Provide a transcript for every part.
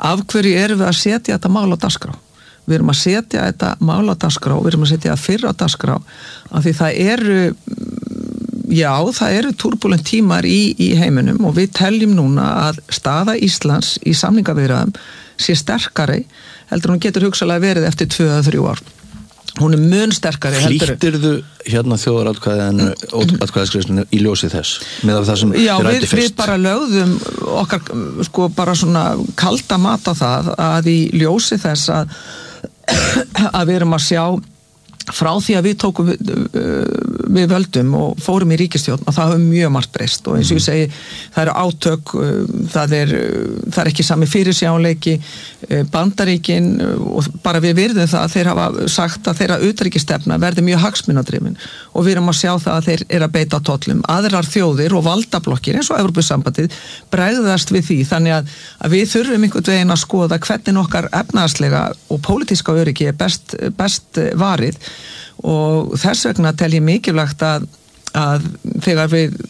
af hverju erum við að setja þetta mál á dagskrá? Við erum að setja þetta mál á dagskrá, við erum að setja það fyrr á dagskrá, af því það eru turbulent tímar í heiminum og við teljum núna að staða Íslands í samningaviðræðum sé sterkari heldur hún getur hugsalega verið eftir 2-3 ár. Hún er mun sterkari heldur. Flýttirðu hérna þjóðaratkvæðiskreiðslunni í ljósi þess með af það sem þið ræddi fyrst? Við bara lögðum okkar bara svona kalda mat á það að í ljósi þess að við erum að sjá frá því að við tókum við völdum og fórum í ríkisstjórn að það hefur mjög margt breyst og eins og ég segi það eru átök, það er ekki sami fyrirsjáleiki, Bandaríkin og bara við virðum það að þeir hafa sagt að þeirra utanríkisstefna verði mjög hagsmunadrifin og við erum að sjá það að þeir eru að beita tollum. Aðrar þjóðir og valdablokkir eins og Evrópusambandið bregðast við því þannig að við þurfum einhvern veginn að skoða hvernig okkar efnahagslega og pólitíska öryggi er best varið og þess vegna tel ég mikilvægt að þegar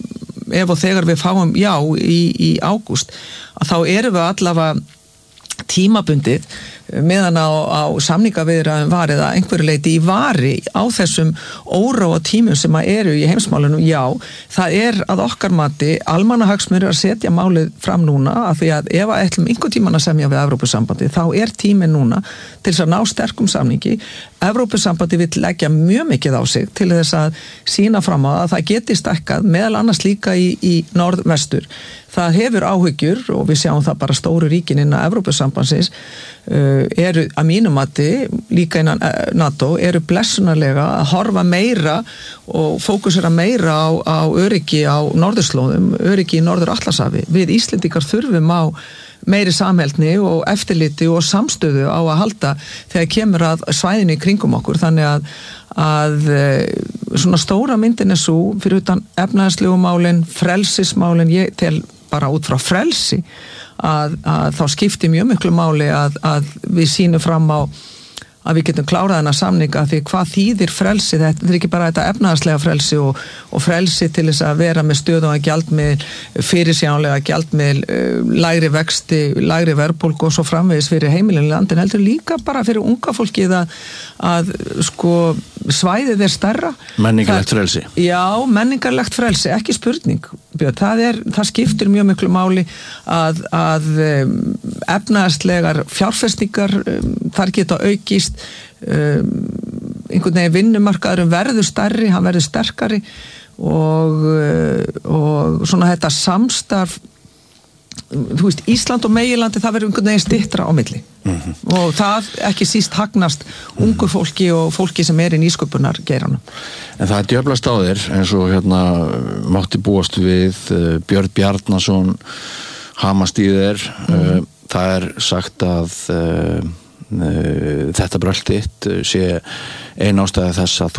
við fáum já í ágúst að þá erum við allavega tímabundið meðan á samningaviðræðum varið að einhverju leyti í vari á þessum óróa tímum sem eru í heimsmálunum, já, það er að okkar mati almannahagsmunir að setja málið fram núna af því að ef að ætlum einhver tíman að semja við Evrópusambandi þá er tíminn núna til þess að ná sterkum samningi. Evrópusambandi vill leggja mjög mikið á sig til þess að sýna fram á að það geti stækkað meðal annars líka í norðvestur. Það hefur áhyggjur og við sjáum það bara stóru ríkin innan Evrópusambandsins eru að mínum mati líka innan NATO eru blessunarlega að horfa meira og fókusera meira á öryggi á norðurslóðum, öryggi í Norður-Atlantshafi. Við Íslendingar þurfum á meiri samheldni og eftirliti og samstöðu á að halda þegar kemur að svæðinu í kringum okkur þannig að svona stóra myndin er svo fyrir utan efnahagslegu málin, frelsismálin, ég tel bara út frá frelsi að þá skiptir mjög miklu máli að við sýnum fram á að við getum klárað þennan samninga því hvað þýðir frelsi, þetta er ekki bara þetta efnahagslega frelsi og frelsi til þess að vera með stöðugan gjaldmiðil, fyrirsjáanlega gjaldmiðil, lægri vexti, lægri verðbólgu og svo framvegis fyrir heimilin í landin heldur líka bara fyrir unga fólkið að sko svæðið er stærra. Menningarlegt frelsi. Já, menningarlegt frelsi, ekki spurning. Það skiptir mjög miklu máli að efnahagslegar fjárfestingar þar geta aukist einhvern veginn vinnumarkaðurinn verður stærri, hann verður sterkari og svona þetta samstarf þú veist, Ísland og Meginlandi það verður einhvern veginn styttra á milli og það ekki síst hagnast ungu fólki og fólki sem í nýsköpunar geiranum. En það djöflast á þér eins og hérna mátti búast við Björn Bjarnason hamast í þér það sagt að þetta brölt þitt sé ein ástæða þess að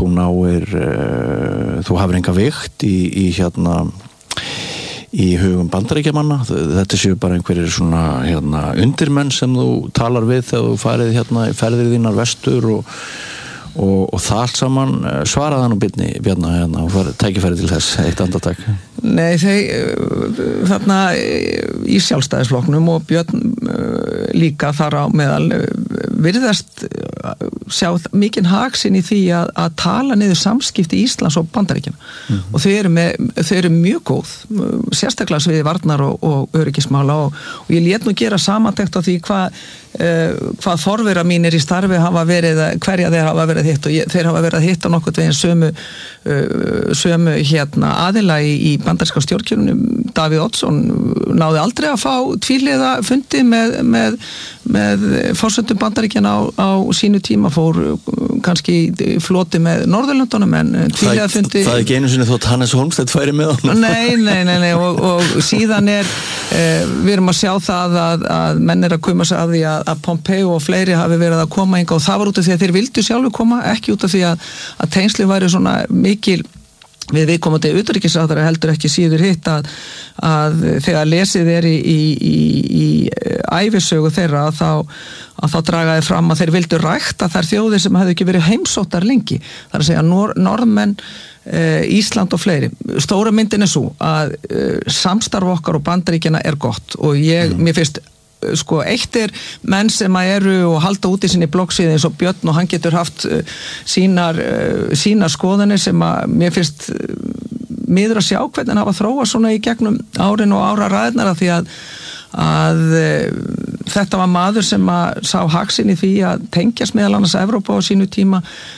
þú hafir enga vigt í hérna í hugum Bandaríkjamanna, þetta séu bara einhverjir svona undirmenn sem þú talar við þegar þú farið hérna í ferðir þínar vestur og það allt saman svaraði hann og Bjarna hérna og tækifæri til þess eitt andartak. Nei, þarna í Sjálfstæðisflokknum og Björn líka þar á meðal virðast sjá mikinn hag sinn í því að tala niður samskipti Íslands og Bandaríkjanna og þau eru mjög góð sérstaklega sviði varnar og öryggismála og ég lét nú gera samantekt á því hvað forvera mínir í starfi hafa verið, hverja þeir hafa verið hitt og þeir hafa verið að hitta nokkurn veginn sömu hérna aðila í bandaríska stjórnkjörunum. Davíð Oddsson náði aldrei að fá tvíhliða fundi með forsendum Bandaríkjanna á sínu tíma, fór kannski floti með Norðurlöndunum en tvíhliða fundi. Það ekki einu sinni þótt Hannes Hólmstedt færi með honum. Nei og síðan við erum að sjá það að menn að koma sig að því að Pompeo og fleiri hafi verið að koma hingað og það var út af því að þeir vildu sjálfur koma, ekki út af því að tengsli væri svona mikil við viðkomandi utanríkisráðherra heldur ekki síður hitt að þegar lesið í ævisögu þeirra að þá dragaði fram að þeir vildu rækta þær þjóðir sem hefðu ekki verið heimsóttar lengi. Það er að segja norðmenn, Ísland og fleiri. Stóra myndin er svo að samstarf okkar og Bandaríkjanna er gott og mér finnst sko, eitt menn sem eru og halda út í sinni bloggsíði eins og Björn og hann getur haft sínar skoðanir sem að mér finnst miður að sjá hvernig hafa þróa svona í gegnum árin og áraræðnar af því að þetta var maður sem að sá hag sinn í því að tengjast meðal annars Evrópu á sínu tíma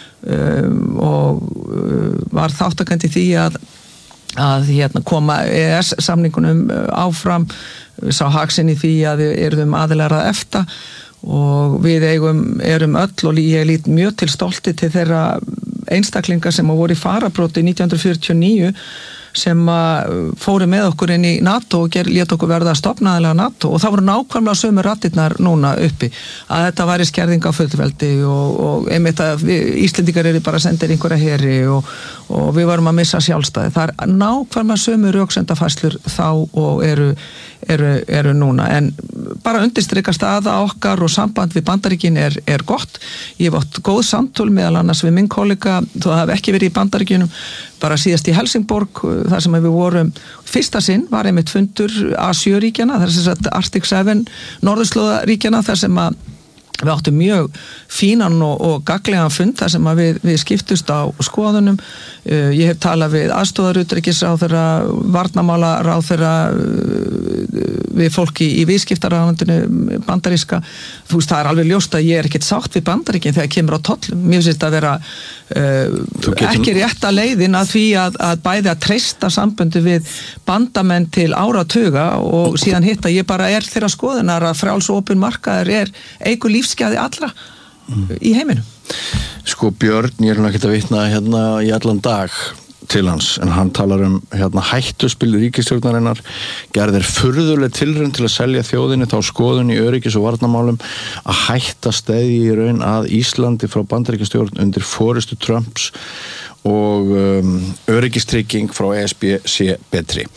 og var þáttakandi því að koma EES-samningunum áfram, sá hag sinn í því að við erum aðilar að EFTA og við erum öll og ég lít mjög til stolti til þeirra einstaklinga sem voru í farabróti 1949 sem fóru með okkur inn í NATO og lét okkur verða stofnaðilega NATO og það voru nákvæmlega sömu raddirnar núna uppi að þetta væri skerðing á fullveldi og einmitt að Íslendingar eru bara sendir einhverja heri og við varum að missa sjálfstæði. Það nákvæmlega sömu röksendafæslur þá og eru núna en bara undirstrika staða okkar og samband við Bandaríkin er gott. Ég hef átt góð samtöl meðal annars við minn kollega, þú hafi ekki verið í Bandaríkinum bara síðast í Helsingborg þar sem við vorum, fyrsta sinn var einmitt fundur A7-ríkjana, þar sem sagt Arctic 7 norðurslóðaríkjana þar sem að við áttum mjög fínan og gagnlegan fund þar sem að við skiptust á skoðunum. Ég hef talað við aðstoðarutryggisráðherra, varnarmálaráðherra, við fólki í viðskiptaráðuneytinu bandaríska. Þú veist, það er alveg ljóst að ég er ekkert sátt við Bandaríkin þegar kemur á tollum. Mér finnst að vera ekki rétta leiðin að því að bæði að treysta samböndi við bandamenn til áratuga og síðan hitta ég bara þeirra skoðunar að frjáls og opin markaður eigur lífsgæði allra í heiminum. Sko Björn, ég er ekki að vitna hérna í allan dag til hans, en hann talar hættuspil ríkisstjórnarinnar, gerðir furðuleg tilraun til að selja þjóðinni þá skoðun í öryggis- og varnarmálum að hætta steðji í raun að Íslandi frá Bandaríkjastjórn undir forystu Trumps og öryggistrygging frá ESB sé betri.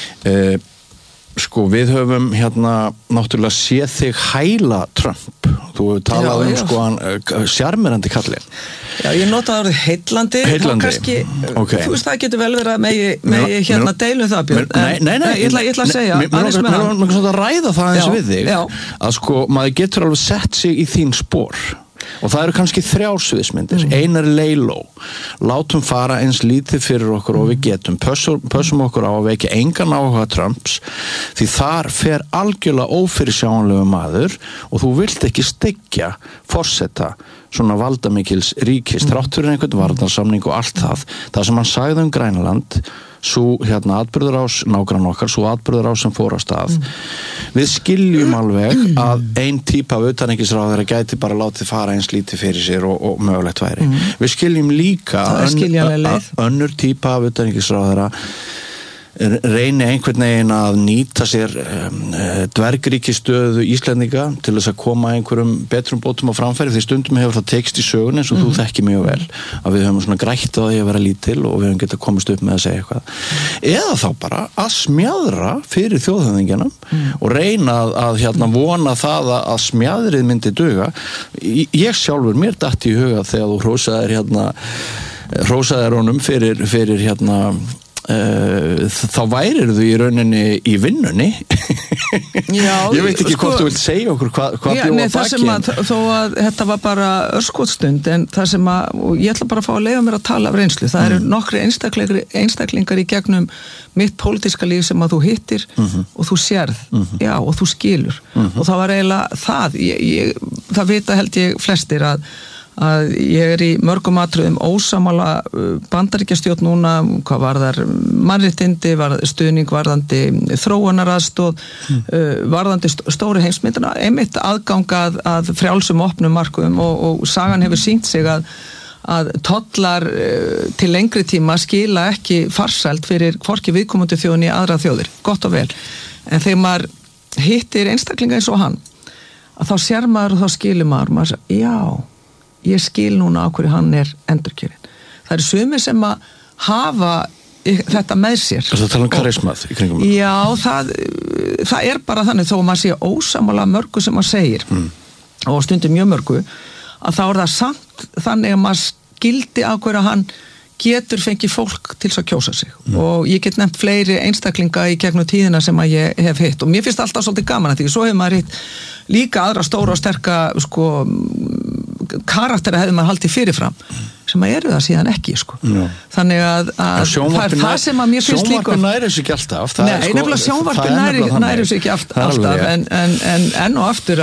Sko við höfum náttúrulega séð þig hæla Trump. Þú hefur talað sko hann sjarmerandi kallinn. Já, ég notaði orðið heillandi. Kannski, okay. Þú veist það getur vel verið að megi deilum það Björn. Nei, ég ætla að segja. Mér svona að ræða það eins við þig að sko maður getur alveg sett sig í þín spor. Og það eru kannski 3 sviðsmyndir. Einar Leiló, látum fara eins lítið fyrir okkur og við getum, pössum okkur á að við ekki engan áhuga Trumps, því þar fer algjörlega ófyrirsjáanlegu maður og þú vilt ekki styggja forseta svona valdamikils ríkis, þrátt fyrir einhvern varnarsamning og allt það sem hann sagði Grænland, svo atburðarás nágrann okkar, svo atburðarás sem fór á stað. Við skiljum alveg að ein típa af utanríkisráðherra gæti bara látið fara eins lítið fyrir sér og mögulegt væri. Við skiljum líka að önnur típa af utanríkisráðherra reyni einhvern veginn að nýta sér dvergríkistöðu Íslendinga til þess að koma einhverjum betrum bótum á framfæri, því stundum hefur það tekst í sögun eins og þú þekki mjög vel að við höfum svona grætt á því að vera lítil og við höfum getað komist upp með að segja eitthvað eða þá bara að smjadra fyrir þjóðhöfðingjana og reyna að vona það að smjadrið myndi duga. Ég sjálfur, mér datt í huga þegar þú hrósaðir honum fyrir þá værir þú í rauninni í vinnunni. Já, ég veit ekki hvort þú vilt segja okkur hvað bjóða baki. Þó að þetta var bara örskotsstund en það sem og ég ætla bara að fá að leyfa mér að tala af reynslu. Það eru nokkri einstaklingar í gegnum mitt pólitíska líf sem að þú hittir og þú sérð, já, og þú skilur. Og það var eiginlega það. Það vita held ég flestir að ég er í mörgum atriðum ósammála Bandaríkjastjórn núna, hvað varðar mannréttindi, stuðning varðandi þróunaraðstoð, varðandi stóri heimsmyndina, einmitt aðgang að frjálsum opnum markuðum og sagan hefur sýnt sig að tollar til lengri tíma skila ekki farsæld fyrir hvorki viðkomandi þjóðin í aðra þjóðir, gott og vel. En þegar maður hittir einstaklinga eins og hann, að þá sér maður og þá skilur maður já, ég skil núna á hverju hann er endurkjörinn. Það eru sumir sem að hafa þetta með sér. Það tala karismað í kringum. Já, það er bara þannig þó að maður sé ósammála mörgu sem maður segir og stundum mjög mörgu að þá er það samt þannig að maður skildi á hverju hann getur fengið fólk til að kjósa sig og ég get nefnt fleiri einstaklinga í gegnum tíðina sem að ég hef hitt og mér finnst alltaf svolítið gaman að því svo hefur maður hitt líka aðra stóra og sterka sko karaktera hefur maður haldið fyrirfram sem að eru það síðan ekki sko. Þannig að það er það sem að mér finnst líka sjónvarpið næri þessu ekki alltaf nefnilega sjónvarpið næri þessu ekki alltaf en enn og aftur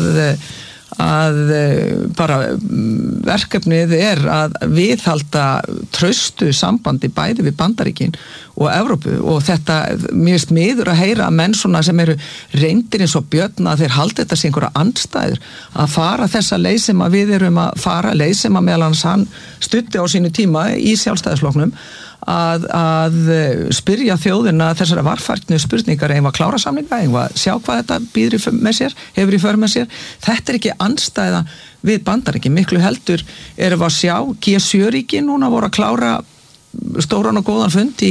að bara verkefnið að viðhalda traustu sambandi bæði við Bandaríkin og Evrópu og þetta mér finnst miður að heyra að menn svona sem eru reyndir eins og Björn að þeir halda þetta sem einhverja andstæður að fara þessa leið sem að við erum að fara leið sem að meðal hans hann studdi á sínu tíma í sjálfstæðisflokknum að spyrja þjóðina þessara varfærnu spurningar eigum að klára samninga, eigum að sjá hvað þetta býður með sér, hefur í för með sér þetta er ekki andstæða við Bandaríkin miklu heldur erum við að sjá G7-ríki núna voru að klára stóran og góðan fund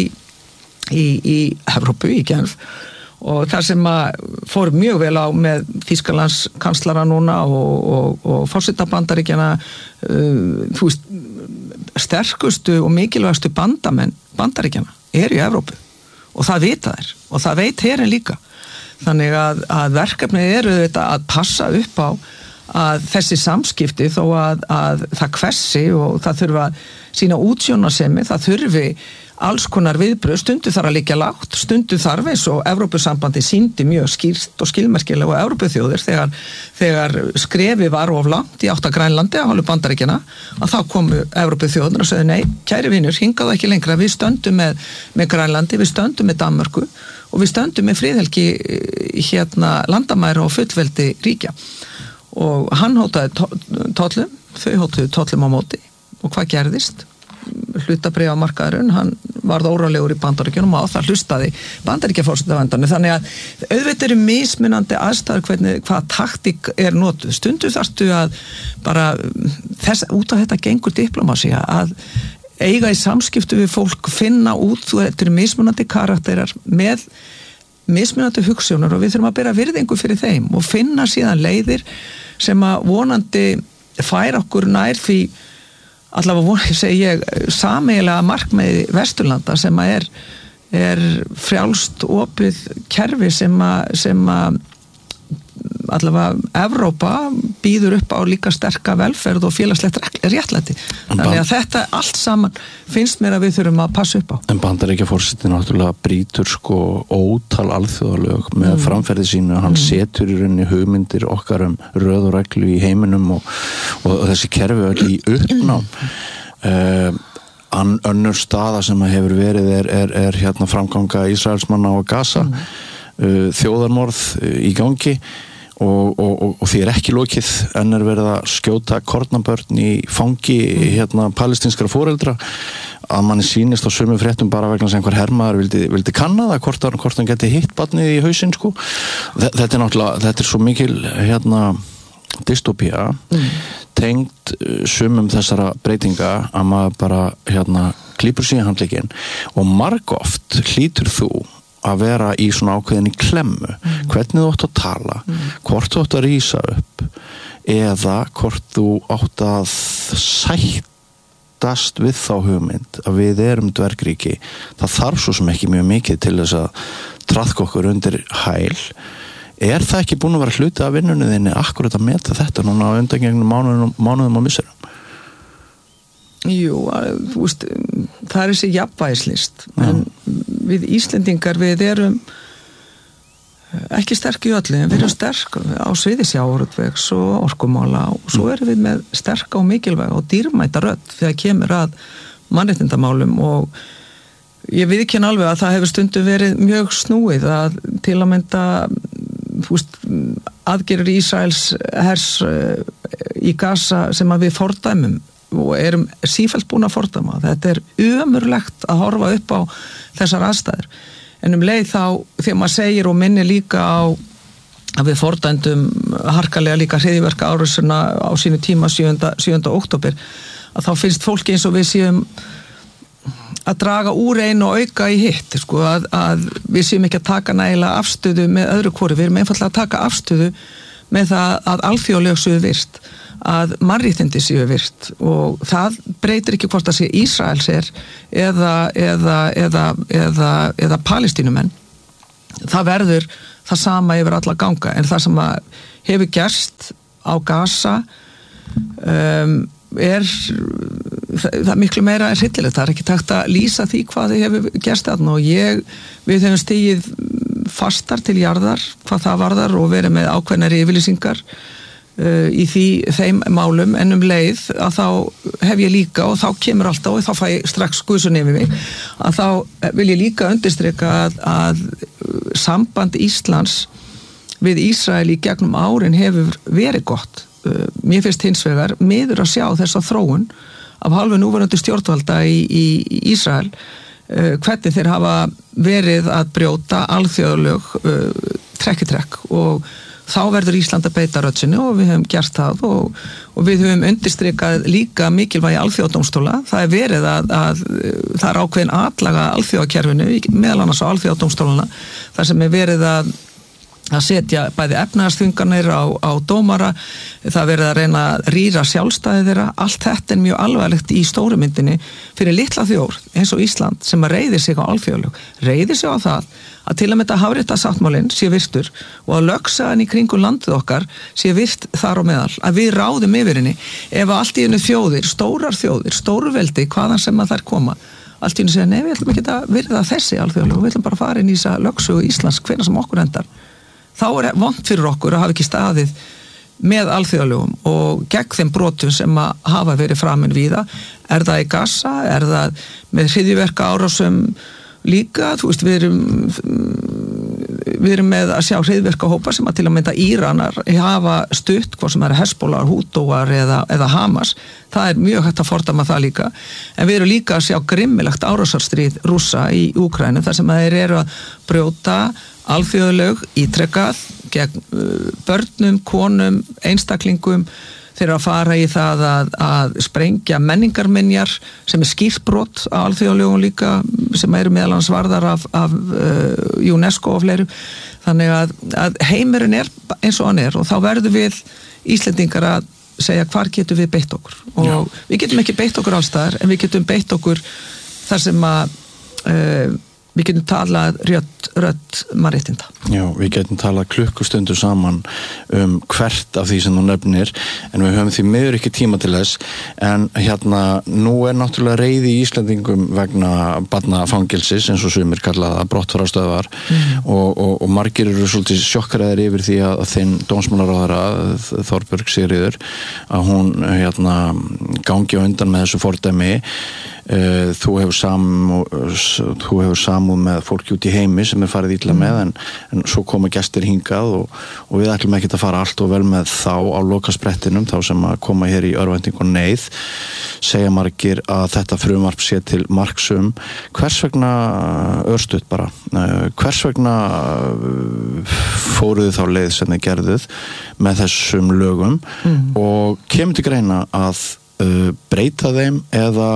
í Evrópu, í Genf og þar sem að fór mjög vel á með Þýskalands kanslara núna og forseta Bandaríkjana þú veist sterkustu og mikilvægastu bandamenn Bandaríkjana eru í Evrópu og það vita þær og það veit herinn líka þannig að verkefnið eru þetta að passa upp á að þessi samskipti þó að það hversi og það þurfa að sína útsjónarsemi, það þurfi alls konar viðbröð, stundu þarf að liggja lágt, stundu þarf eins og Evrópusambandi sýndi mjög skýrt og skilmerkilega og Evrópuþjóðir þegar skrefi var of langt í átt að Grænlandi að hálfu Bandaríkjana að þá komu Evrópuþjóðir og sögðu nei, kæri vinur, hingað ekki lengra, við stöndum með Grænlandi, við stöndum með Danmörku og við stöndum með friðhelgi landamæra og fullveldi ríkja og hann hótaði tollum, þau hótuðu tollum á móti og hvað gerðist? Hlutabréfa markaðurinn, hann varð órálegur í Bandaríkjunum og á það hlustaði Bandaríkjaforsetaverndanu, þannig að auðvitað eru mismunandi aðstæður hvað taktík er notuð, stundu þarftu að bara út af þetta gengur diplómasía að eiga í samskiptu við fólk, finna út þetta eru mismunandi karakterar með mismunandi hugsjónar og við þurfum að bera virðingu fyrir þeim og finna síðan leiðir sem að vonandi færa okkur nær því allavega segi ég sameiginlega markmiði Vesturlanda sem að er frjálst opið kerfi sem að allavega Evrópa býður upp á líka sterka velferð og félagslegt réttlæti þannig að þetta allt saman finnst mér að við þurfum að passa upp á En Bandaríkjaforseti náttúrulega brýtur sko ótal alþjóðalög með framferði sínu hann setur í rauninni hugmyndir okkar röð og reglu í heiminum og þessi kerfi öll í uppnám önnur staða sem að hefur verið er hérna framganga Ísraelsmanna á Gaza þjóðarmorð í gangi og því ekki lokið en verið að skjóta kornabörn í fangi palestinskra foreldra að manni sýnist á sömu fréttum bara vegna sem einhver hermaður vildi kanna það hvort hann geti hitt barnið í hausinn sko. Þetta er náttúrulega, þetta er svo mikil dystopía tengd sumum þessara breytinga að maður bara klípur sig í handlegginn og margoft hlýtur þú að vera í svona ákveðinni klemmu hvernig þú átt að tala hvort þú átt að rísa upp eða hvort þú átt að sættast við þá hugmynd að við erum dvergríki það þarf svo sem ekki mjög mikið til þess að traðka okkur undir hæl er það ekki búin að vera hluti af vinnunni þinni akkurat að meta þetta núna á undangengnum mánuðum og misserum? Jú, þú veist, það er þessi jafnvægislist en við Íslendingar við erum ekki sterk í öllu en við erum sterk á sviði sjávarútvegs og orkumála og svo erum við með sterka og mikilvæga og dýrmæta rödd þegar kemur að mannréttindamálum og ég viðurkenni alveg að það hefur stundum verið mjög snúið að til að mynda aðgerðir Ísraels hers í Gaza sem að við fordæmum og erum sífellt búin að fordæma. Þetta er ömurlegt að horfa upp á þessar aðstæður. En leið þá, þegar maður segir og minni líka á að við fordæmdum harkalega líka hryðjuverka árásina á sínu tíma 7. október, að þá finnst fólki eins og við séum að draga úr einu og auka í hitt, sko, að við séum ekki að taka nægilega afstöðu með öðru hvoru, við erum einfaldlega að taka afstöðu með það að alþjóðalög séu virt, að mannréttindi séu virt og það breytir ekki hvort það sé Ísraels eða Palestínumenn. Það verður það sama yfir alla ganga en það sem hefur gerst á Gaza það miklu meira hryllilegt, það ekki takt að lýsa því hvað þið hefur gerst þarna og við hefum stigið fastar til jarðar hvað það varðar og verið með ákveðnar yfirlýsingar í þeim málum en leið að þá hef ég líka og þá kemur alltaf og þá fæ ég strax gusun yfir mig að þá vil ég líka undirstrika að samband Íslands við Ísrael í gegnum árin hefur verið gott. Mér finnst hins vegar miður að sjá þessa þróun af hálfu núverandi stjórnvalda í Ísrael hvernig þeir hafa verið að brjóta alþjóðalög trekk í trekk og þá verður Ísland að beita rödd sinni og við höfum gert það og við höfum undirstrikað líka mikilvægi alþjóðadómstóla. Það verið að það ákveðin atlaga alþjóðakerfinu meðal annars á alþjóðadómstólana þar sem verið að setja bæði efnahagsþvinganir á dómara, það verið að reyna að rýra sjálfstæði þeirra, allt þetta er mjög alvarlegt í stóru myndinni fyrir litla þjóð eins og Ísland sem að reiðir sig á alþjóðalög, reiðir sig á það að til að mynda hafréttasáttmálinn sé virtur og að lögsagan í kringum landið okkar sé virt þar á meðal, að við ráðum yfir henni ef allt í einu þjóðir, stórveldi, hvaðan sem að þær koma allt í einu segja, nei, við ætlum ekki að virða þessi alþjóðalög, við ætlum bara að fara inn í þessa lögsögu Íslands hvenær sem okkur endar. Þá vont fyrir okkur að hafa ekki staðið með alþjóðalögum og gegn þeim brotum sem að hafa verið framin víða. Er það í Gaza? Er það með hryðjuverka árásum líka? Þú veist, við erum með að sjá hryðjuverka hópa sem að til að mynda Íranar hafa stutt, hvað sem Hezbollah, Hútóar eða Hamas. Það er mjög hægt að fordæma það líka. En við erum líka að sjá grimmilegt árásarstríð Rússa í Úkraínu þar sem að þeir eru að brjóta alþjóðalög ítrekkað gegn börnum, konum, einstaklingum. Þeir eru að fara í það að sprengja menningarminjar sem skýrt brot á alþjóðalögum líka sem eru meðal annars varðar af UNESCO og fleiru. Þannig að heimurinn er eins og hann er og þá verður við Íslendingar að segja hvar getum við beitt okkur og við getum ekki beitt okkur allstaðar en við getum beitt okkur þar sem að við getum talað rödd mannréttinda. Já, við getum talað klukkustundu saman hvert af því sem þú nefnir en við höfum því miður ekki tíma til þess en nú er náttúrulega reiði í Íslendingum vegna barnafangelsis eins og sumir kallaða brottfarastöðvar og margir eru svolítið sjokkaraðir yfir því að þinn dómsmálaráðherra Þorbjörg Sigríður að hún gangi á undan með þessu fordæmi. Þú hefur samúð með fólki út í heimi sem farið illa með en svo koma gestir hingað og við ætlum ekki að fara allt og vel með þá á lokasprettinum þá sem að koma hér í örvænting og neyð segja margir að þetta frumvarp sé til marksum. Hvers vegna örstutt bara hvers vegna fóruðu þá leið sem þið gerðuð með þessum lögum og kemur til greina að breyta þeim eða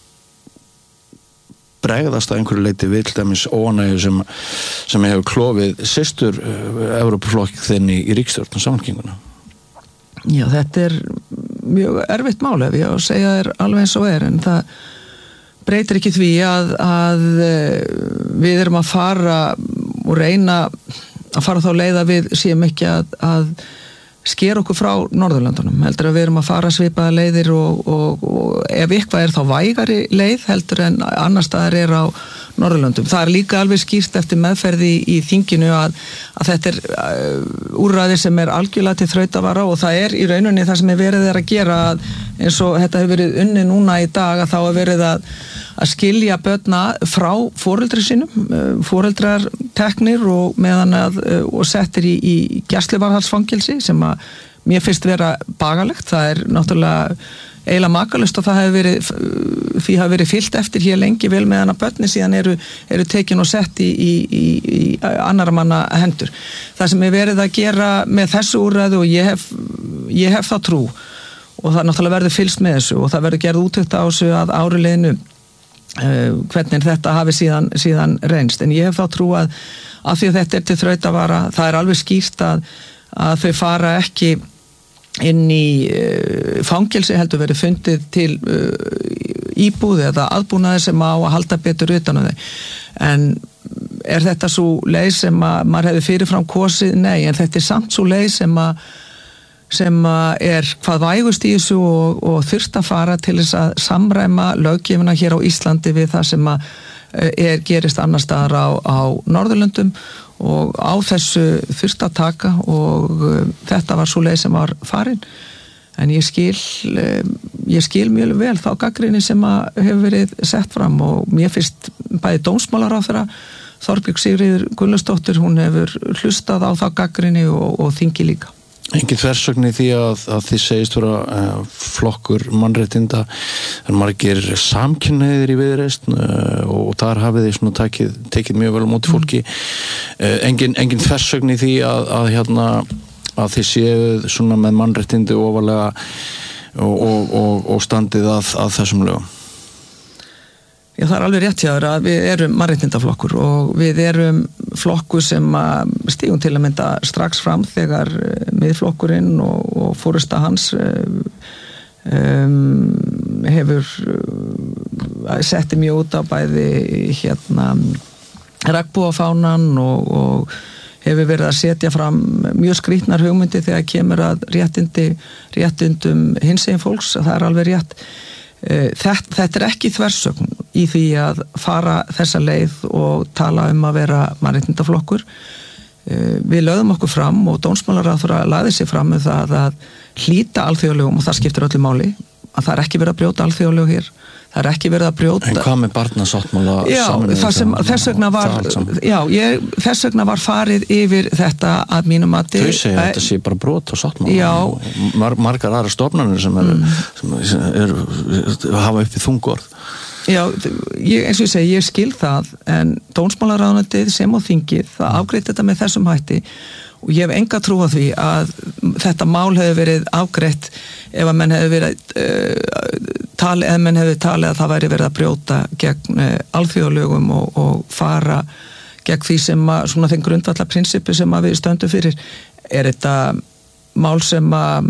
bregðast að einhverju leyti við til dæmis óánægju sem hefur klofið systur Evrópuflokk þinni í ríkisstjórn og Samfylkinguna. Já, þetta er mjög erfitt mál ef ég á að segja þér alveg eins og en það breytir ekki því að við erum að fara og reyna að fara þá leið að við séum ekki að sker okkur frá Norðurlöndunum heldur að við erum að fara svipaða leiðir og ef eitthvað er þá vægari leið heldur en annar staðar er á Norðurlöndum. Það er líka alveg skýrt eftir meðferði í þinginu að þetta er úrræði sem er algjörlega til þrautavara og það er í rauninni það sem er verið að gera eins og þetta hefur verið unnið núna í dag að þá er verið að skilja börna frá foreldri sínum, foreldrar teknir og meðan og settir í gæsluvarðhaldsfangelsi sem að mér finnst vera bagalegt. Það er náttúrulega eiginlega makalust og það hefur verið fyllt eftir hér lengi vel meðan að börni síðan eru tekin og sett í annara manna hendur. Það sem er verið að gera með þessu úrræðu og ég hef það trú og það náttúrulega verður fylgst með þessu og það verður gerð úttekt á þessu að árileginu hvernig þetta hafi síðan reynst en ég hef þá trú að því að þetta er til þrautavara það er alveg skýrt að þau fara ekki inn í fangelsi heldur verið fundið til íbúð eða aðbúnaði sem á að halda betur utan þau. En þetta svo leið sem að maður hefði fyrirfram kosið? Nei, en þetta samt svo leið sem að hvað vægust í þessu og þurft að fara til þess að samræma löggjöfina hér á Íslandi við það sem að gerist annars staðar á Norðurlöndum, og á þessu þurft að taka, og þetta var svo leið sem var farin. En ég skil mjög vel þá gagnrýni sem að hefur verið sett fram, og mér finnst bæði dómsmálaráðherra Þorbjörg Sigríður Gunnlaugsdóttir, hún hefur hlustað á þá gagnrýni og þingi líka. Engin þversögn í því að þið segist vera flokkur mannréttinda, en margir samkynhneigðir í Viðreisn, og þar hafið þið svona tekið mjög vel á móti fólki. Engin þversögn í því að þið séuð svona með mannréttindi ofarlega og standið að þessum lögum. Já, það alveg rétt hjá þér að við erum mannréttindaflokkur, og við erum flokkur sem stígum til að mynda strax fram þegar miðflokkurinn og forysta hans hefur setti mjög út á bæði regnbogafánan og hefur verið að setja fram mjög skrýtnar hugmyndi þegar kemur að réttindum hinsegin fólks. Það alveg rétt. Þetta ekki þversögn í því að fara þessa leið og tala að vera mannréttindaflokkur. Við lögðum okkur fram, og dómsmálaráðherra lagði sig fram með það að hlíta alþjóðalögum, og það skiptir öllu máli, að það ekki verið að brjóta alþjóðalög hér. Það ekki verið að brjóta. En hvað með barnasáttmála? Já, þess vegna var farið yfir þetta að mínum mati. Þau segja að þetta sé bara brot á sáttmála. Já. Margar aðra stofnanir sem hafa uppi þungorð. Já, eins og ég segi, ég skil það, en dómsmálaráðuneytið sem á þingið, það afgreitt þetta með þessum hætti, og ég hef enga trú á því að þetta mál hefur verið afgreitt ef að menn hefur talið að það væri verið að brjóta gegn alþjóðalögum og fara gegn því sem að svona þeim grundvallar prinsippi sem að við stöndum fyrir. Er þetta mál sem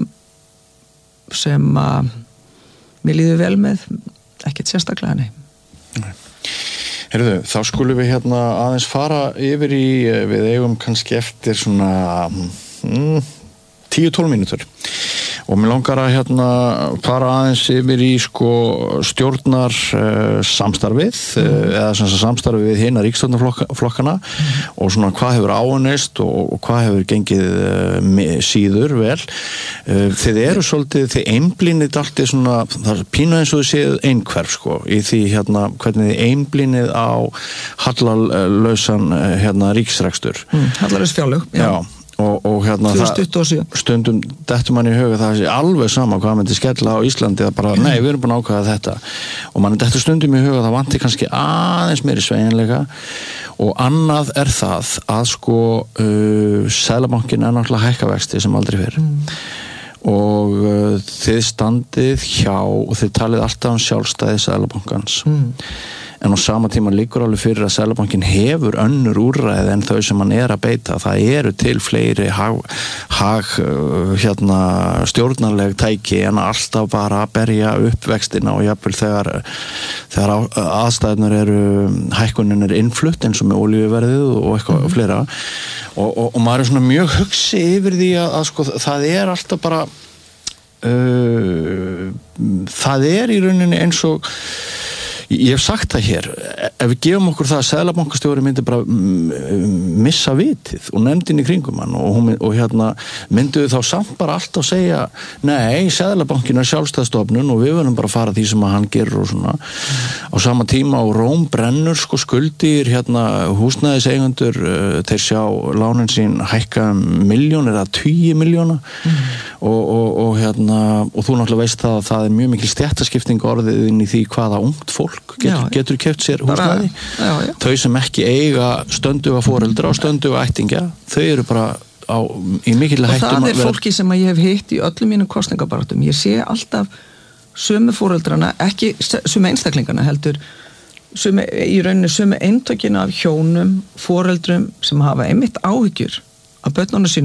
að mér líður vel með? Ekkert sérstaklega, nei. Heyrðu, þá skulum við aðeins fara yfir í, við eigum kannski eftir svona 10-12 mínútur, og mér langar að fara aðeins yfir í stjórnar samstarfið, eða samstarfið við hina ríkisstjórnarflokkana, og svona hvað hefur áunnist og hvað hefur gengið síður vel. Þið eru svolítið, þið einblínið alltið svona, það er pínu eins og þið séð einhverf í því hvernig þið einblínið á hallalausan ríkisrekstur. Hallalaus fjárlög, já. Og stundum dettur mann í huga það sé alveg sama hvað myndi skella á Íslandi, að bara, nei, við erum búin að ákveða þetta, og mann dettur stundum í huga það vanti kannski aðeins meiri sveigjanleika. Og annað er það að Seðlabankinn er náttúrulega hækka vexti sem aldrei fyrr, og þið standið hjá, og þið talið alltaf sjálfstæði Seðlabankans, en á sama tíma liggur alveg fyrir að Seðlabankinn hefur önnur úrræði en þau sem hann er að beita. Það eru til fleiri stjórnarleg tæki en alltaf bara að berja upp vextina, og jafnvel þegar aðstæðnur eru, hækkunin er innflutt eins og með olíuverðið og eitthvað fleira, og maður er svona mjög hugsi yfir því að það er alltaf bara það er í rauninni eins og ég hef sagt það hér, ef við gefum okkur það að Seðlabankastjóri myndi bara missa vitið og nefndin í kringum hann, og myndu þá samt bara alltaf segja, nei, Seðlabankin er sjálfstæðstofnun og við verðum bara að fara því sem að hann gerur, og svona á sama tíma, og Róm brennur skuldir, húsnæðiseigendur, þeir sjá lánin sín hækka milljón eða 10 milljóna, og þú náttúrulega veist það að það er mjög mikil stéttaskipting orðið inn í því hvaða ungt fólk getur keypt sér húsnæði. Þau sem ekki eiga stönduga foreldra og stönduga ættingja, þau eru bara í mikil hættum. Og það er fólki sem ég hef hitt í öllum mínum kosningabaráttum. Ég sé alltaf sömu foreldrana, ekki sömu einstaklingana heldur, í rauninni sömu eintökin af hjónum, foreldrum sem hafa einmitt áhyggjur af börnunum sínum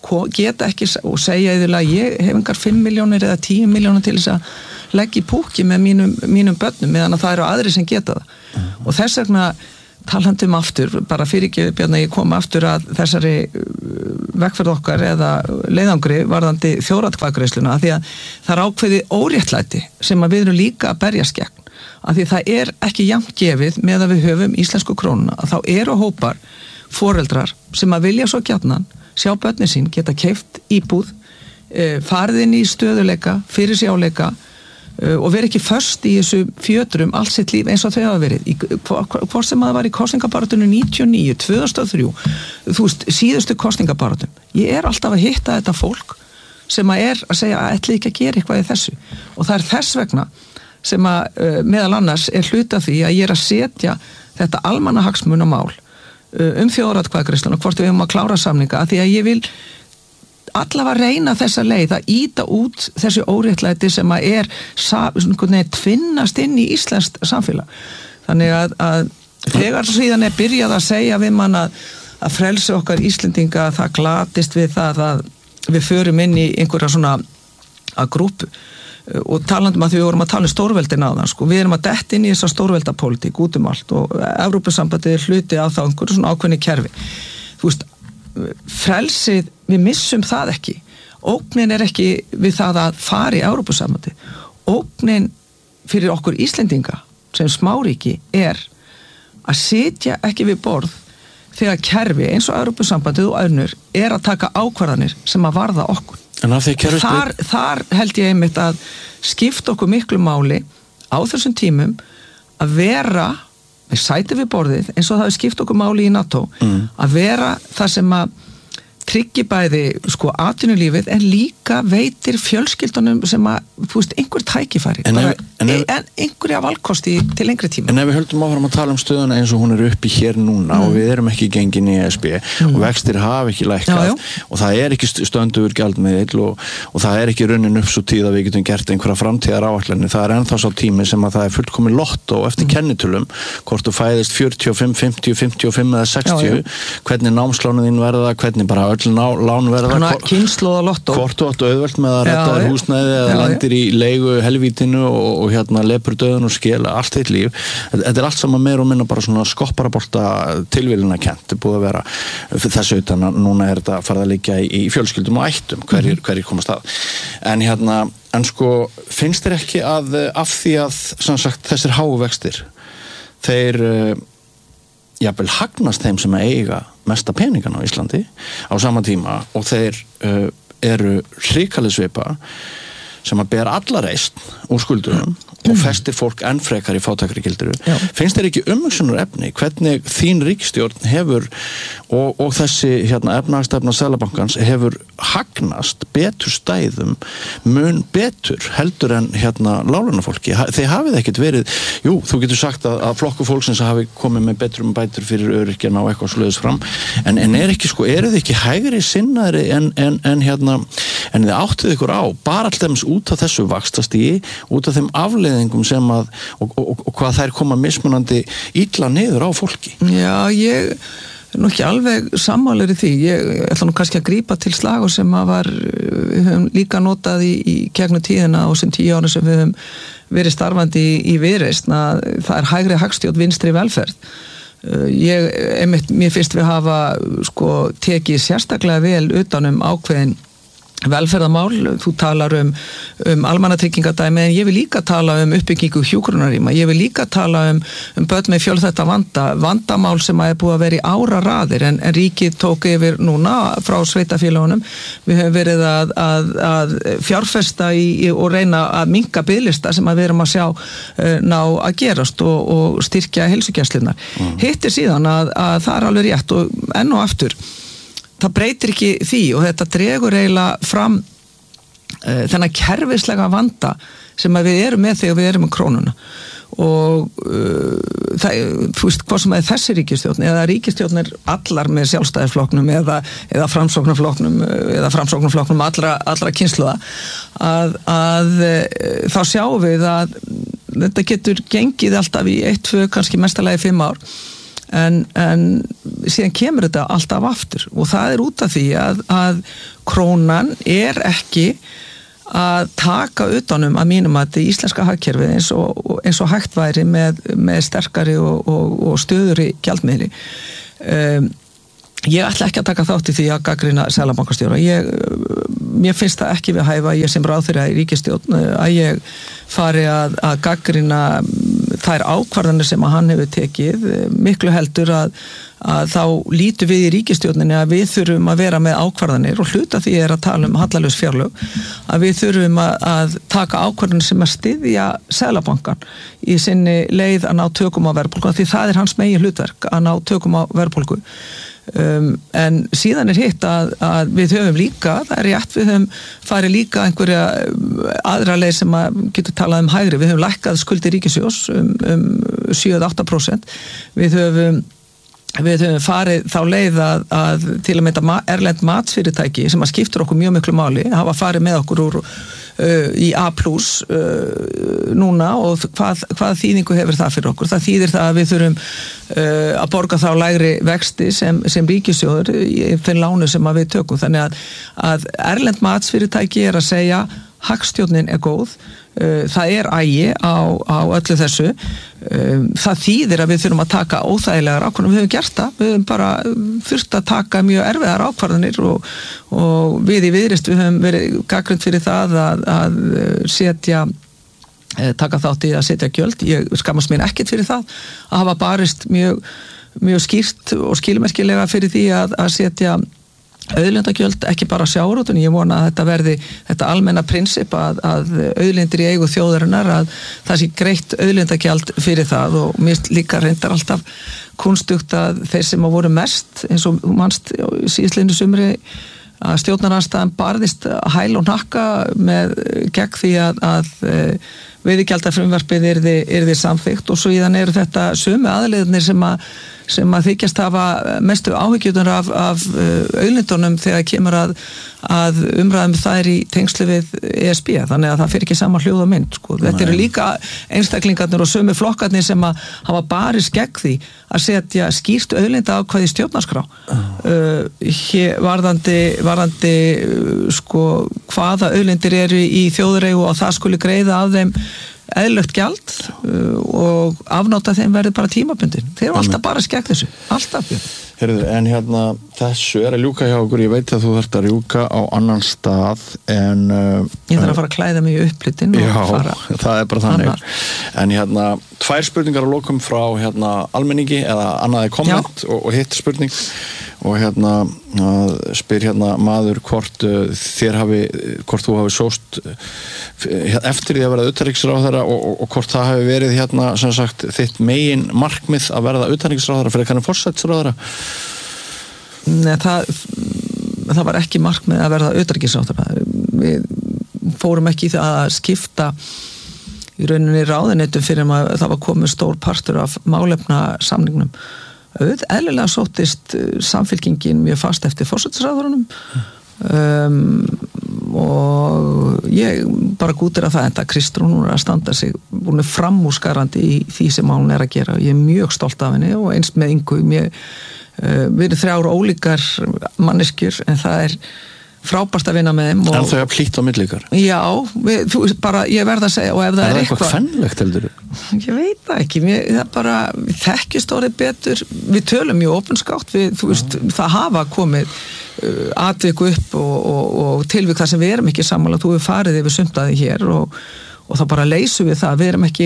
geta ekki og segja yfirlega ég hef engar 5 milljónir eða 10 milljónir til þess að leggja í púki með mínum börnum meðan að það eru aðri sem geta það og þess vegna talandi aftur, bara fyrir ekki Bjarni ég kom aftur að þessari vegferð okkar eða leiðangri varðandi þjóðaratkvæðagreiðsluna því að það er ákveðið óréttlæti sem að við erum líka að berjast gegn af því það er ekki jafnt gefið með að við höfum íslensku krónuna að þá eru hópar foreldrar sem að vilja svo gjarnan sjá börnin sín geta keypt íbúð farið inn í stöðuleika fyrir sjáleika og vera ekki föst í þessu fjötrum allt sitt líf eins og þau hafa verið hvort sem það var í kosningabarátunum 99, 2003 þú veist, síðustu kosningabarátum ég alltaf að hitta þetta fólk sem að segja að ætli ekki að gera eitthvað í þessu og það þess vegna sem að meðal annars hluta því að ég að setja þetta almannahagsmunamál þjóðaratkvæðagreiðsluna hvort við höfum að klára samninga að því að ég vil allavega reyna þessa leið að íta út þessi óréttlæti sem að tvinnast inn í íslenskt samfélag. Þannig að þegar síðan byrjað að segja við mann að frelsi okkar Íslendinga það glatist við það að við förum inn í einhverja svona að grúpu og talandum að við vorum að tala stórveldin á það við erum að detta inn í þessa stórveldapólitík út allt og Evrópusambandið hluti á það einhverju svona ákveðni kerfi. Þú veist frelsið, við missum það ekki ógnin ekki við það að fara í Evrópusambandi ógnin fyrir okkur Íslendinga sem smáríki að sitja ekki við borð þegar kerfi eins og Evrópusambandið og önnur að taka ákvarðanir sem að varða okkur þar held ég einmitt að skipta okkur miklu máli á þessum tímum að vera við sæti við borðið eins og það er skipt okkur máli í NATO að vera það sem að tryggi bæði atvinnulífið en líka veitir fjölskyldunum sem að þú veist einhver tækifæri en einhverja valkosti til lengri tíma. En ef við höldum áfram að tala stöðuna eins og hún uppi hér núna og við erum ekki gengin í ESB og vextir hafa ekki lækkað og það ekki stöndugur gjaldmiðill og það ekki runnin upp svo tíð að við getum gert einhverja framtíðar áætlanir. Það ennþá sá tími sem að það fullkomin lottó eftir kennitölum hvort þú fæðist 45, 50, 55 eða 60 hvernig námslánin þín verða, hvernig bara öll lán verða kynnslóða lottó hvort þú áttu auðvelt með að redda þér húsnæði eða lendir í leigu helvítinu og lepur döðun og skela allt þitt líf þetta allt saman meira og minna bara svona skopparabolta tilviljunna kennt búið að vera þessu utan að núna þetta farið að liggja í fjölskyldum og ættum hverjir komast að en finnst þér ekki að af því að sem sagt, þessir háu vextir þeir jafnvel hagnast þeim sem eiga mesta peningan á Íslandi á sama tíma og þeir eru hrikaleg svipa sem að bera alla reisn úr skuldunum og festir fólk enn frekar í fátækri gildiru. Finnst þér ekki umhugsunar efni hvernig þín ríkisstjórn hefur og þessi efnahagsstefna Seðlabankans hefur hagnast betur stæðum mun betur heldur en láglaunafólki. Þið hafið ekkert verið, þú getur sagt að flokku fólksins hafi komið með betrum bætur fyrir öryrkjana og eitthvað svoleiðis fram en eru þið ekki hægri sinnaðri en þið áttuð ykkur á bara alltaf út af þessu vaxtastígi, út af þeim afleiðingum sem að og hvað þær koma mismunandi illa niður á fólki. Já, ég nú ekki alveg sammálir í því. Ég ætla nú kannski að grípa til slagur sem við höfum líka notað í gegnum tíðina og sem 10 ára sem við höfum verið starfandi í Viðreisn að það hægri hagstjórn vinstri velferð. Mér finnst við hafa tekið sérstaklega vel utan ákveðin velferðarmál, þú talar almannatryggingadæmi en ég vil líka tala uppbyggingu hjúkrunarrýma, ég vil líka tala börn með fjölþætta vandamál sem er búið að vera í áraraðir en ríkið tók yfir núna frá sveitafélagunum, við höfum verið að fjárfesta og reyna að minnka biðlista sem við erum að sjá ná að gerast og styrkja heilsugæslurnar. Hitt síðan að það er alveg rétt og enn og aftur það breytir ekki því og þetta dregur eiginlega fram þennan kerfislega vanda sem við erum með þegar við erum með krónuna og þú veist hvað sem þessi ríkisstjórn eða ríkisstjórnir allar með sjálfstæðisflokknum eða framsóknarflokknum allra kynslóða að þá sjáum við að þetta getur gengið alltaf í 1, 2, kannski mestalagi 5 ár en síðan kemur þetta alltaf aftur og það út af því að krónan ekki að taka utanum að mínum að þetta íslenska hagkerfið eins og hægt væri með sterkari og stöðuri gjaldmiðli. Ég ætla ekki að taka þátt í því að gagnrýna seðlabankastjóra. Mér finnst það ekki við hæfa, ég sem ráðherra í ríkisstjórn, að ég fari að gagnrýna þær ákvarðanir sem að hann hefur tekið, miklu heldur að þá lítum við í ríkisstjórninni að við þurfum að vera með ákvarðanir og hluta því að tala hallalaus fjárlög, að við þurfum að taka ákvarðanir sem að styðja seðlabankan í sinni leið að ná tökum á verðbólgu, því það hans megin hlutverk að ná tökum á verðbólgu. En síðan hitt að við höfum líka, það rétt, við höfum farið líka einhverja aðra leið sem að getur talað hægri, við höfum lækkað skuldir ríkissjóðs 7-8%, við höfum farið þá leið að til að mynda erlend matsfyrirtæki sem að skiptur okkur mjög miklu máli, hafa farið með okkur úr í A+ núna og hvað þýðingu hefur það fyrir okkur? Það þýðir það að við þurfum að borga þá lægri vexti sem ríkissjóður í þeim lánu sem að við tökum. Þannig að erlend matsfyrirtæki að segja hagstjórnin góð, það ægi á öllu þessu. Það þýðir að við þurfum að taka óþægilegar ákvarðanir, við höfum gert það, við höfum bara þurft að taka mjög erfiðar ákvarðanir og við í Viðreisn við höfum verið gagnrýnd fyrir það að taka þátt í að setja gjöld. Ég skammast mín ekkert fyrir það að hafa barist mjög skýrt og skilmerkilega fyrir því að setja auðlindagjöld, ekki bara sjávarútveginn. Ég vona að þetta verði þetta almenna prinsip að auðlindir í eigu þjóðarinnar, að það sé greitt auðlindagjald fyrir það og mér líka reyndar alltaf kunstugt að þeir sem voru mest, eins og manst síðastliðnu sumri, að stjórnarandstaðan barðist hæl og hnakka gegn því að veiðigjaldafrumvarpið yrði samþykkt og svo íðan eru þetta sömu aðleiðarnir sem að þykjast hafa mestu áhyggjurnar af auðlindunum þegar kemur að umræðum þær í tengslu við ESB, þannig að það fyrir ekki sama hljóð og mynd, sko. Þetta eru líka einstaklingarnir og sömu flokkarnir sem að hafa barist gegn því að setja skýrt auðlindaákvæði í stjórnarskrá varðandi sko hvaða auðlindir eru í þjóðareigu og það skuli greiða af þeim eðlilegt gjald og afnáta þeim verði bara tímabundin. Þeir eru alltaf bara skegg þessu, alltaf. Heyrðu, en þessu að ljúka hjá okkur, ég veit að þú þarft að ljúka á annan stað en ég þarf að fara að klæða mig í upplytin og fara. Já, það bara þannig. En 2 spurningar að lokum frá almenningi eða annaði komment og hitt spurning og spyr maður hvort þú hafi sóst eftir því að verða utanríkisráðherra og hvort það hafi verið sem sagt þitt megin markmið að verða utanríkisráðherra fyrir kannan forsætisráðherra. Nei, það var ekki markmið að verða utanríkisráðherra. Við fórum ekki í það að skipta í rauninni ráðuneytum fyrir að það var komið stór partur af málefnasamningnum. Eðlilega sóttist samfylkingin mjög fast eftir forsætisráðherranum og ég bara gútir að það enda Kristrún, hún að standa sig, hún framúrskarandi í því sem hún að gera. Ég mjög stolt af henni og eins með Ingu. Við erum 3 ólíkar manneskjur en það frábært að vinna með þeim. En þau plýtt á milli ykkar? Já, ég verð að segja og ef það eitthvað kvenlegt heldur? Ég veit það ekki, við þekkjast orðið betur, við tölum mjög opinskátt, það hafa komið atvik upp og tilvik þar sem við erum ekki sammála, þú hefur farið yfir sumtaði hér og þá bara leysum við það, við erum ekki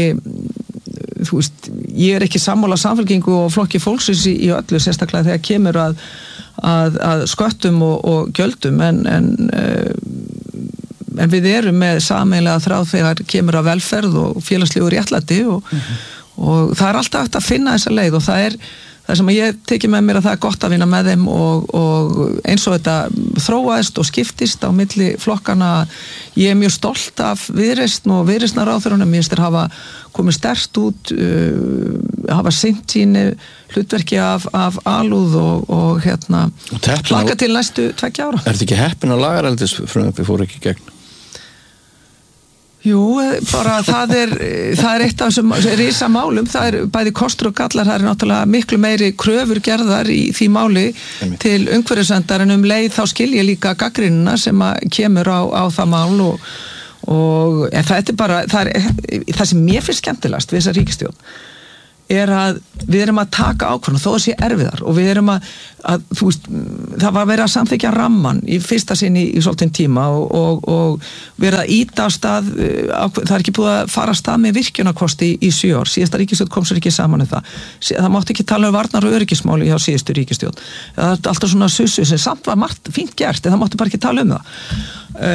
ég er ekki sammála samfélkingu og flokki fólksins í öllu, sérstaklega þegar kemur að sköttum og gjöldum en við erum með sameiginlega þráð þegar kemur að velferð og félagslegu réttlæti og það alltaf hægt að finna þessa leið og það sem ég tekið með mér að það gott að vinna með þeim og eins og þetta þróaðist og skiptist á milli flokkana. Ég mjög stolt af Viðreisn og Viðreisnarráðherrunum, mér finnst þeir hafa komið sterkt út, hafa sinnt sínu hlutverki af alúð og hlakka til næstu 2 ára. Er þetta ekki heppin að lagareldis frumvarpið fór ekki gegn? Jú, bara það er eitt af þessum risamálum, það bæði kostur og gallar, það náttúrulega miklu meiri kröfur gerðar í því máli til umhverfisverndar en leið þá skil ég líka gagnrýnina sem að kemur á það mál og þetta er bara, það sem mér finnst skemmtilegast við þessa ríkisstjórn að við erum að taka ákvörðun þó að sé erfiðar og við erum að þú veist, það var verið að samþykkja ramman í fyrsta sinni í svolítinn tíma og verið að ýta á stað, það er ekki búið að fara að stað með virkjunarkosti í 7 ár, síðasta ríkisstjórn kom sér ekki saman það mátti ekki tala varnar og öryggismáli hjá síðustu ríkisstjórn, það er alltaf svona sussu sem samt var margt fínt gert en það mátti bara ekki tala það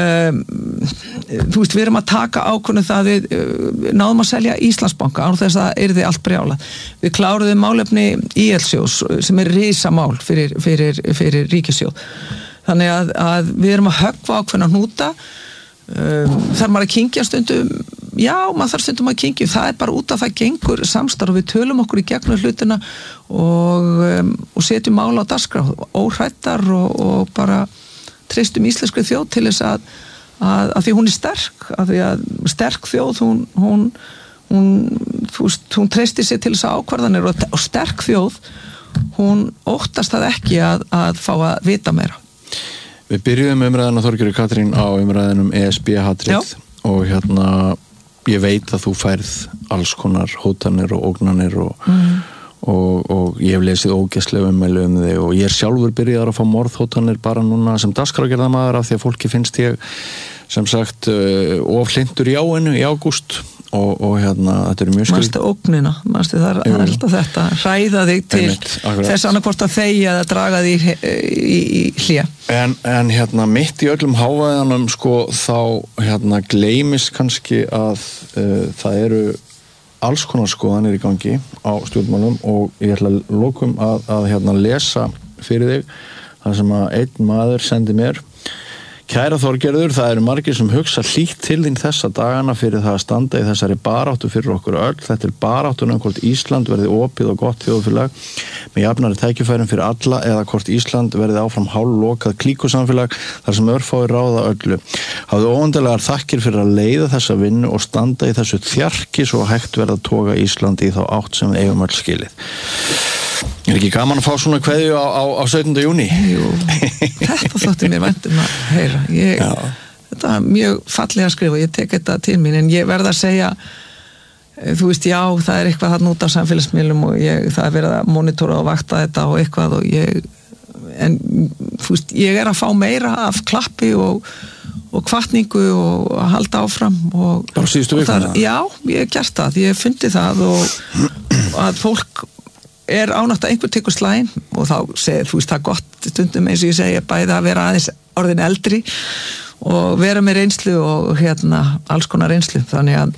þú veist, við erum að taka ákvörðun það við náðum að selja Íslandsbanka án þess að það yrði allt brjálað við kláruðum málefni IL-sjóðs sem er risamál fyrir ríkissjóð þannig að við erum að höggva ákveðna hnúta þarf maður að kyngja stundum maður þarf stundum að kyngja það er bara út af það gengur samstarf og við tölum okkur í gegnum hlutina og setjum mál á dagskrá óhrættar og bara treystum íslenskri þjóð til þess að því hún er sterk að því að sterk þjóð hún treystir sér til þess að ákvarðanir og sterk þjóð hún óttast það ekki að fá að vita meira. Við byrjuðum umræðina Þorgerður Katrín á umræðinum ESB-hatrið og ég veit að þú færð alls konar hótanir og ógnanir og ég hef lesið ógeðslega ummæli þig og ég sjálfur byrjaðar að fá morðhótanir bara núna sem dagskrárgerðarmaður af því að fólki finnst ég sem sagt of hlindur í áinu í ágúst og þetta er mjög skrið. Manstu ógnina, það er alltaf þetta hræða þig til þess annarkvort að þegja eða draga þig í hlé. En mitt í öllum hávaðanum þá gleymist kannski að það eru alls konar skoðanir í gangi á stjórnmálum og ég ætla að lokum að lesa fyrir þig það sem að einn maður sendi mér. Kæra Þorgerður, það eru margir sem hugsa hlýtt til þín þessa dagana fyrir það að standa í þessari baráttu fyrir okkur öll. Þetta er baráttuna hvort Ísland verði opið og gott þjóðfélag með jafnari tækifærum fyrir alla eða hvort Ísland verði áfram hálflokað klíkusamfélag þar sem örfáir ráða öllu. Hafðu óendanlegar þakkir fyrir að leiða þessa vinnu og standa í þessu þjarki svo hægt verða að toga Íslandi í þá átt sem við eigum öll skilið. Er ekki gaman að fá svona kveðju á 17. júní? Jú, þetta þótti mér væntum að heyra. Þetta er mjög fallega að skrifa, ég tek þetta til mín, en ég verð að segja, þú veist, já, það er eitthvað þarna út á samfélagsmiðlum og það er verið að monitora og vakta þetta og eitthvað en þú veist, ég er að fá meira af klappi og hvatningu og að halda áfram og síðustu vikuna? Já, ég hef gert það, ég hef fundið það og að fólk er ánátt að einhver tekur slægin og þá segir, þú veist, það er gott stundum eins og ég segja bæði að vera aðeins orðin eldri og vera með reynslu og alls konar reynslu þannig að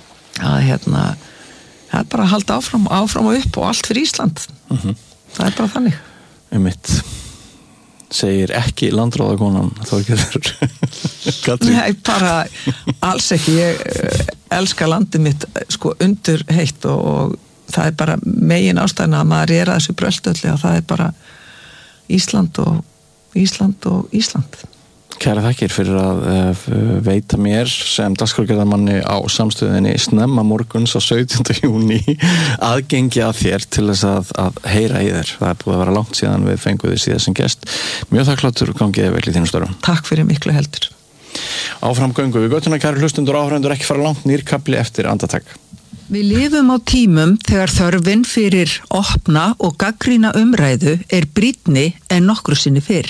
það er bara að halda áfram og upp og allt fyrir Ísland það er bara þannig Einmitt segir ekki landráðakonan Þorgerður Katrín. Nei, bara alls ekki, ég elska landið mitt undur heitt og það er bara megin ástæðan að maður er að þessu bröldsöldi og það er bara Ísland og Ísland. Kæra þakkir fyrir að veita mér sem dagskrárgerðarmanni á samstöðinni snemma morguns á 17. júní aðgengi að þér til þess að heyra í þér. Það er búið að vera langt síðan við fengum þig síðan sem gest. Mjög þakkláttur gangið vel í þínum störfum. Takk fyrir miklu heldur. Áfram göngu við göttuna, kæru hlustundur og áhorfendur, ekki fara langt, nýr kafli eftir andartak. Við lifum á tímum þegar þörfin fyrir opna og gagnrýna umræðu er brýnni en nokkru sinni fyrr.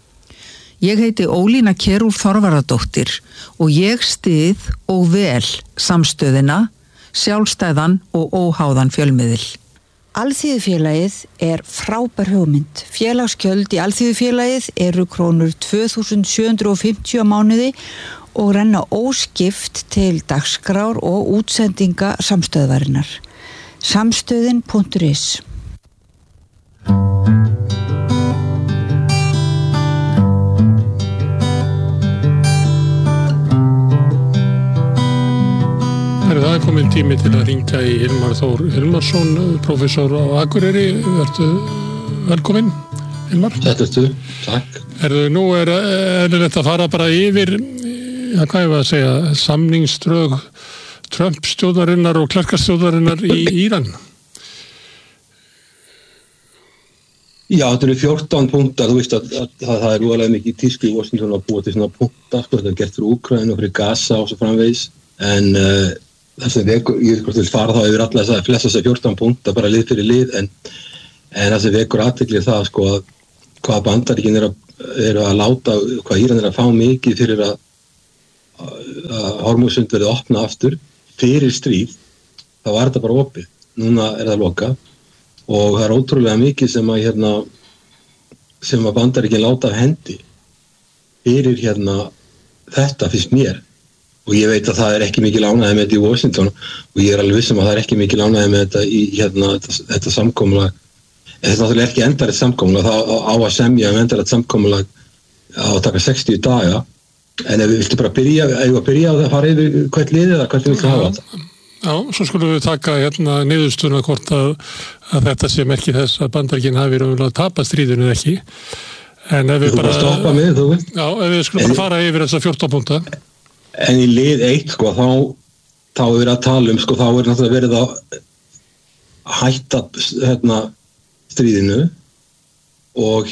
Ég heiti Ólína Kjerúl Þorvarðardóttir og ég styð og vel samstöðina, sjálfstæðan og óháðan fjölmiðil. Alþýðufélagið er frábær hugmynd. Félagsgjöld í Alþýðufélagið eru krónur 2.750 á mánuði og renna óskipt til dagskrár og útsendinga samstöðvarinnar. Samstöðin.is Það er komin tími til að ringja í Hilmar Þór Hilmarsson, prófessor á Akureyri. Vertu velkominn, Hilmar. Þetta ertu, takk. Nú er eðlilegt að fara bara yfir hvað ég var að segja, samningsdrög Trump-stjórnarinnar og Klerkastjórnarinnar í Íran? Já, þetta eru 14 punktar, þú veist að það er úalega mikið í tísku í Washington að búa til svona punktar, sko, þetta er gert fyrir Úkraínu og fyrir Gaza og svo framvegis, en þess að ég vil hvort vil fara þá yfir alla þess að flesta þess að 14 punktar bara lið fyrir lið, en það sem vekur athygli það, sko, að hvað Bandaríkin eru að láta, hvað Íran að fá mikið fyrir að Hormúzsund verið opna aftur fyrir stríð, þá var þetta bara opið, núna er það loka. Og það er ótrúlega mikið sem að Bandaríkin láta af hendi fyrir þetta fyrst mér. Og ég veit að það er ekki mikil ánægði með þetta í Washington og ég er alveg viss að það er ekki mikil ánægði með þetta í þetta samkomulag. Þetta er náttúrulega ekki endanlegt samkomulag, það á að semja endanlegt samkomulag á að taka 60 daga. En ef við viltu bara byrja á það að fara yfir hvert liðið eða hvert við viltu hafa þetta? Já, svo skulum við taka niðurstuna hvort að þetta sé merki þess að Bandaríkin hafi raunverulega tapað stríðinu ekki. En ef við bara stoppa mig, þú veist. Já, ef við skulum bara fara yfir þessa 14 punkta. En í lið 1, sko, þá er verið að tala um, sko, þá er náttúrulega verið að hætta stríðinu og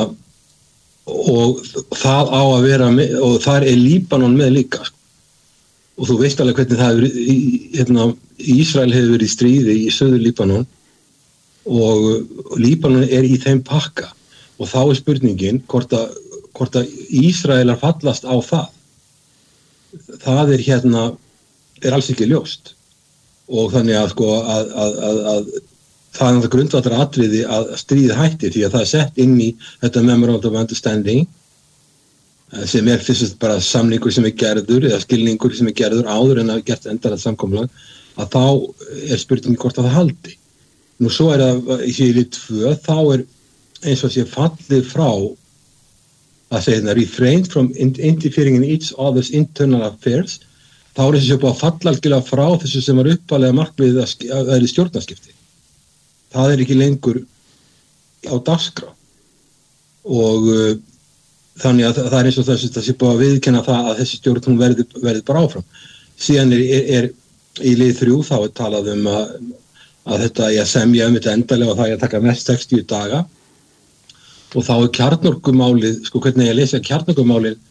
og það á að vera með, og þar er Líbanon með líka, sko. Og þú veist alveg hvernig það hefur Ísrael hefur verið í stríði í söður Líbanon og Líbanon er í þeim pakka og þá er spurningin hvort að Ísraelar fallast á það. Það er er alls ekki ljóst og þannig að sko að það er grundvallar atriði að stríðið hætti því að það er sett inn í þetta Memorandum of Understanding sem fyrst bara samningur sem gerður eða skilningur sem gerður áður en að gert endanlegt samkomulag að þá er spurningi hvort að það haldi. Nú svo er það í lið 2 þá er eins og sé fallið frá að segja refrained from interfering in each other's internal affairs þá er þessi búið að falla algjörlega frá þessu sem var uppalega markmiðið að það er stjórnarskipti. Það er ekki lengur á dagskrá og þannig að það er eins og það sé búið að viðkenna það að þessi stjórn hún verði bara áfram. Síðan er í lið 3 þá er talað að þetta að semja þetta endalega og það er að taka mest 60 daga og þá er kjarnorkumálið, sko hvernig ég lesa kjarnorkumálið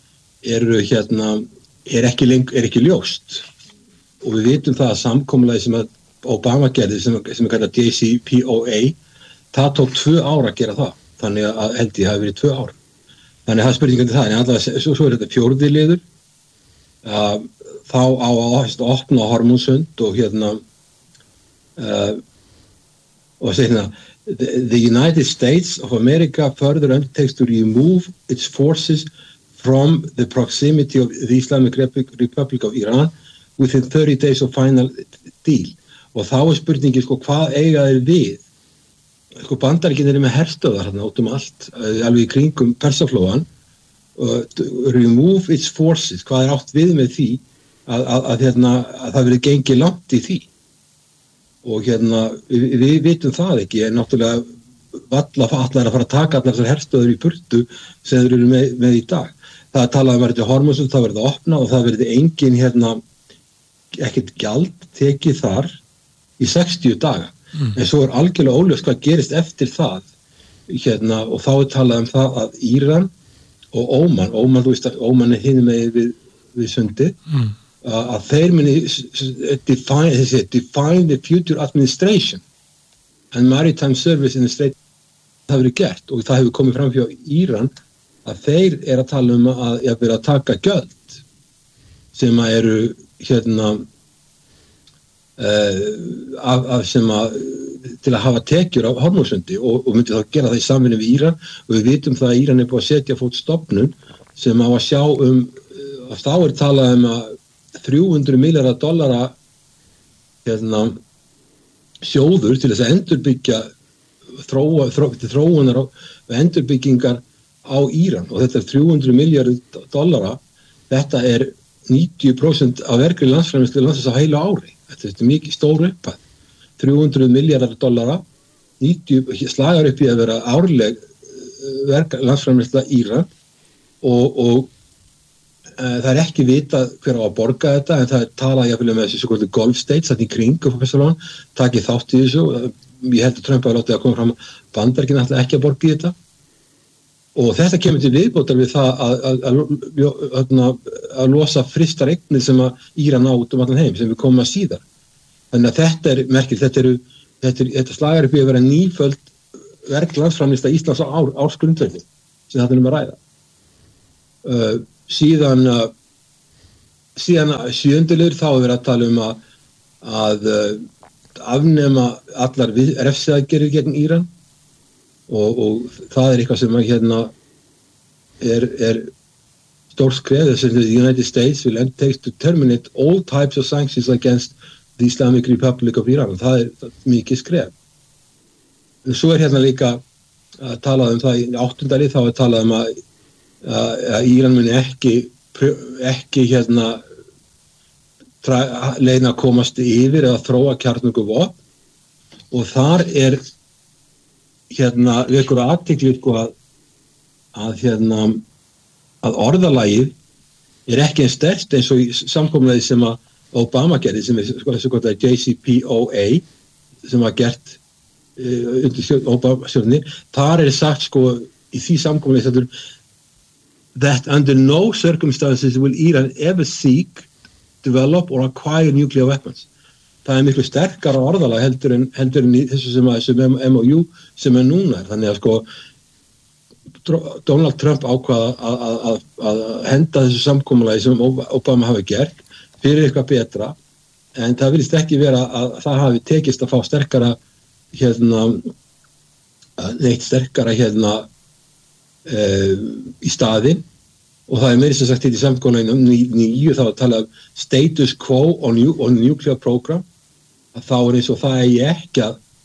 er ekki ljóst og við vitum það að samkomulagi sem að Obama gerði sem er kallað JCPOA það tók 2 ár að gera það þannig að held ég hafi verið 2 ár. Þannig að það er spurningandi það, en alltaf svo er þetta 4. liður, þá á að opna Hormúzsund og og segja the United States of America further undertakes to remove its forces from the proximity of the Islamic Republic of Iran within 30 days of final deal. Og þá er spurningin, sko, hvað eiga þeir við? Sko Bandaríkin með herstöðar út allt, alveg í kringum Persaflóan remove its forces, hvað átt við með því að það verið gengið langt í því og við vitum það ekki en náttúrulega valla allar að fara að taka allar þessar herstöður í burtu sem þeir eru með í dag. Það er talað verið til Hormúzsund, það verið að opna og það verið engin ekkert gjald tekið þar í 60 daga. En svo er algjörlega óljóst hvað gerist eftir það og þá er talað um það að Íran og Óman, þú veist að Óman er hinum með við sundi að þeir muni define the future administration and maritime service in the state það verið gert og það hefur komið fram hjá Íran að þeir að tala um að vera að taka gjöld sem að eru til að hafa tekjur á Hormúzsundi og myndi þá gera það í samvinnu við Íran og við vitum það að Íran er búið að setja fót stofnun sem á að sjá þá er talað um að $300 milljarðar sjóður til þess að endurbyggja þróunar og endurbyggingar á Íran og þetta er $300 milljarðar þetta er 90% af vergri landsframleiðslu landsins á heilu ári. Þetta er mikið stór upphæð. $300 milljarðar 90 slagar upp í að vera árleg landsframleiðsla Íran og það ekki vitað hver á að borga þetta, en það talað jafnvel með þessi svo Gulf States, þetta í kring takið þátt í þessu. Ég held að Trump hafi látið að koma fram Bandaríkin ætla ekki að borga í þetta, og þetta kemur til viðbótar við það að losa frystar eignir sem að Íran á út allan heim, sem við komum að síðar. Þannig að þetta er merkilegt, þetta slagar upp í að vera nýföld verklandsframlista Íslands á ársgrundvelli sem þetta að ræða. Síðan sjöndulur þá er verið að tala um að afnema allar refsiaðgerðir gegn Íran, og það er eitthvað sem er stórt skref. The United States will undertake to terminate all types of sanctions against the Islamic Republic of Iran. Það er mikið skref. En svo er líka að tala um það í 8. lið, þá er talað um að Íran muni ekki leiðin að komast yfir eða þróa kjarnorkuvopn, og þar er vekur athygli að orðalagið er ekki eins sterkt eins og í samkomulagi sem að Obama gerði, sem er JCPOA, sem var gert undir Obama-stjórninni. Þar er sagt í því samkomulagi that under no circumstances will Iran ever seek, develop or acquire nuclear weapons. Það er miklu sterkara orðalag heldur en í þessu MOU sem núna. Þannig að Donald Trump ákvaða að henda þessu samkomulagi sem Obama hafi gert fyrir eitthvað betra, en það virðist ekki vera að það hafi tekist að fá sterkara neitt sterkara í staðinn. Og það er meira sem sagt í samkomulaginu 9 þá að tala um status quo on nuclear program, að þá er eins og það eigi ekki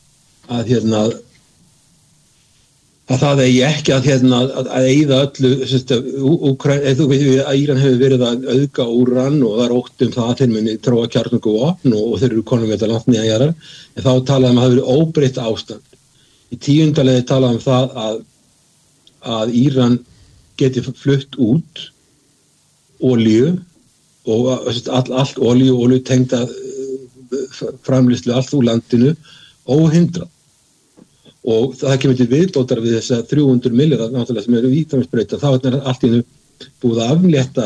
að eyða öllu. Þú veit að Íran hefur verið að auðga úran, og það er ótt um það að þeir muni þróa kjarnorkuvopn, og þeir eru konum við þetta langt niður jarðar, en þá talaði um að það hefur verið óbreytt ástand. Í 10. liði talaði um það að Íran geti flutt út olíu og allt olíu tengda framleiðslu allt úr landinu óhindrað, og það kemur til viðbótar við þess að 300 milljarðar náttúrulega sem eru vítamínsbrautar. Þá er allt í einu búið að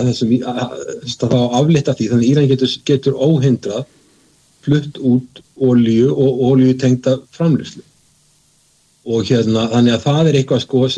aflétta því, þannig Íran getur óhindrað flutt út olíu og olíu tengda framleiðslu, og þannig að það er eitthvað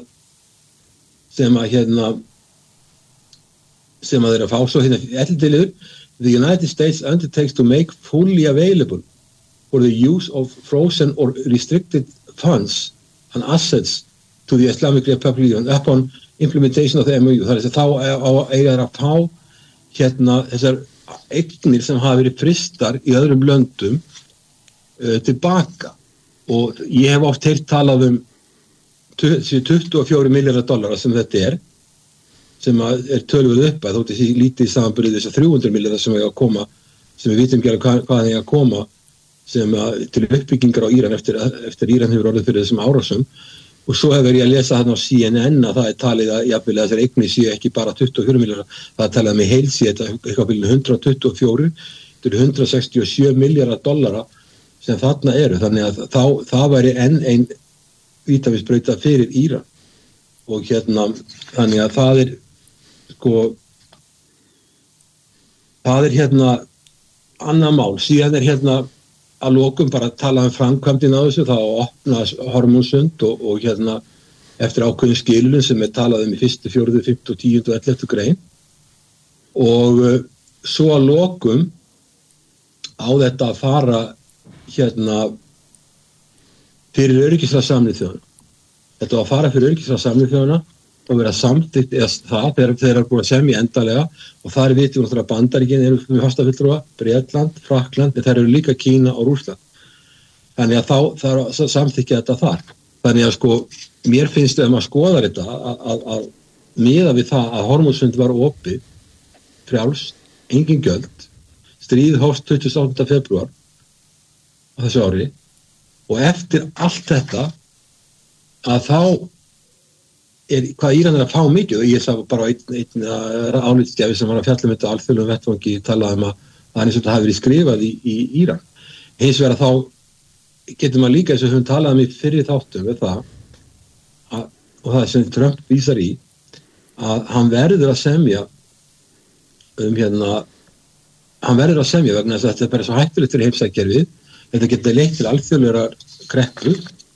sem að þeir að fá. Svo 11. liður, the United States undertakes to make fully available for the use of frozen or restricted funds and assets to the Islamic Republic upon implementation of the MOU. Það er þá eiga að fá þessar eignir sem hafa verið frystar í öðrum löndum tilbaka, og ég hef oft heyrt talað um 24 milljarðar dollara sem þetta er, sem er töluverð upp að þótt þessi lítið samanburðið þessar 300 milljarðar sem eiga að koma, sem við vitum ekki hvað það eiga að koma sem til uppbyggingar á Íran eftir Íran hefur orðið fyrir þessum árásum. Og svo hefur ég að lesa þarna á CNN að það er talið að jafnvel þessar eignir séu ekki bara 24 milljarðar, það er talið með heilsi þetta eitthvað byrjun 124 til 167 milljarðar dollara sem þarna eru, þannig að það væri enn ein vítamínsbrauta fyrir Íran, og þannig að það er annað mál. Síðan er að lokum bara að tala um framkvæmdina á þessu, þá opna Hormúnsund og eftir ákveðin skilun sem er talað um í 1., 4., 5., 10. og 11. grein, og svo að lokum á þetta að fara fyrir öryggisráð Sameinuðu þjóðanna. Þetta var að fara fyrir öryggisráð Sameinuðu þjóðanna og vera samþykkt eða það þegar búin að semja endanlega, og þar vitum við náttúrulega að Bandaríkin eru með fastafulltrúa, Bretland, Frakkland, en þær eru líka Kína og Rússland. Þannig að þá er að samþykkja þetta þar. Þannig að mér finnst ef maður skoðar þetta að miða við það að Hormúnsund var opið, frjálst, engin gjöld, stríð hófst 28. febrúar á þessu ári, og eftir allt þetta að þá hvað Íran að fá mikið og ég sá bara einn álitsgjafi sem var að fjalla þetta alþjóðlegum vettvangi talaði að það eins og þetta hafi verið skrifað í Íran. Hins vegar þá getur maður líka eins og höfum talað í fyrri þáttum við það og það sem Trump vísar í að hann verður að semja hann verður að semja vegna þess að þetta er bara svo hættulegt fyrir heimsækjarfið, þetta getur leitt til alþjóðlegra kreppu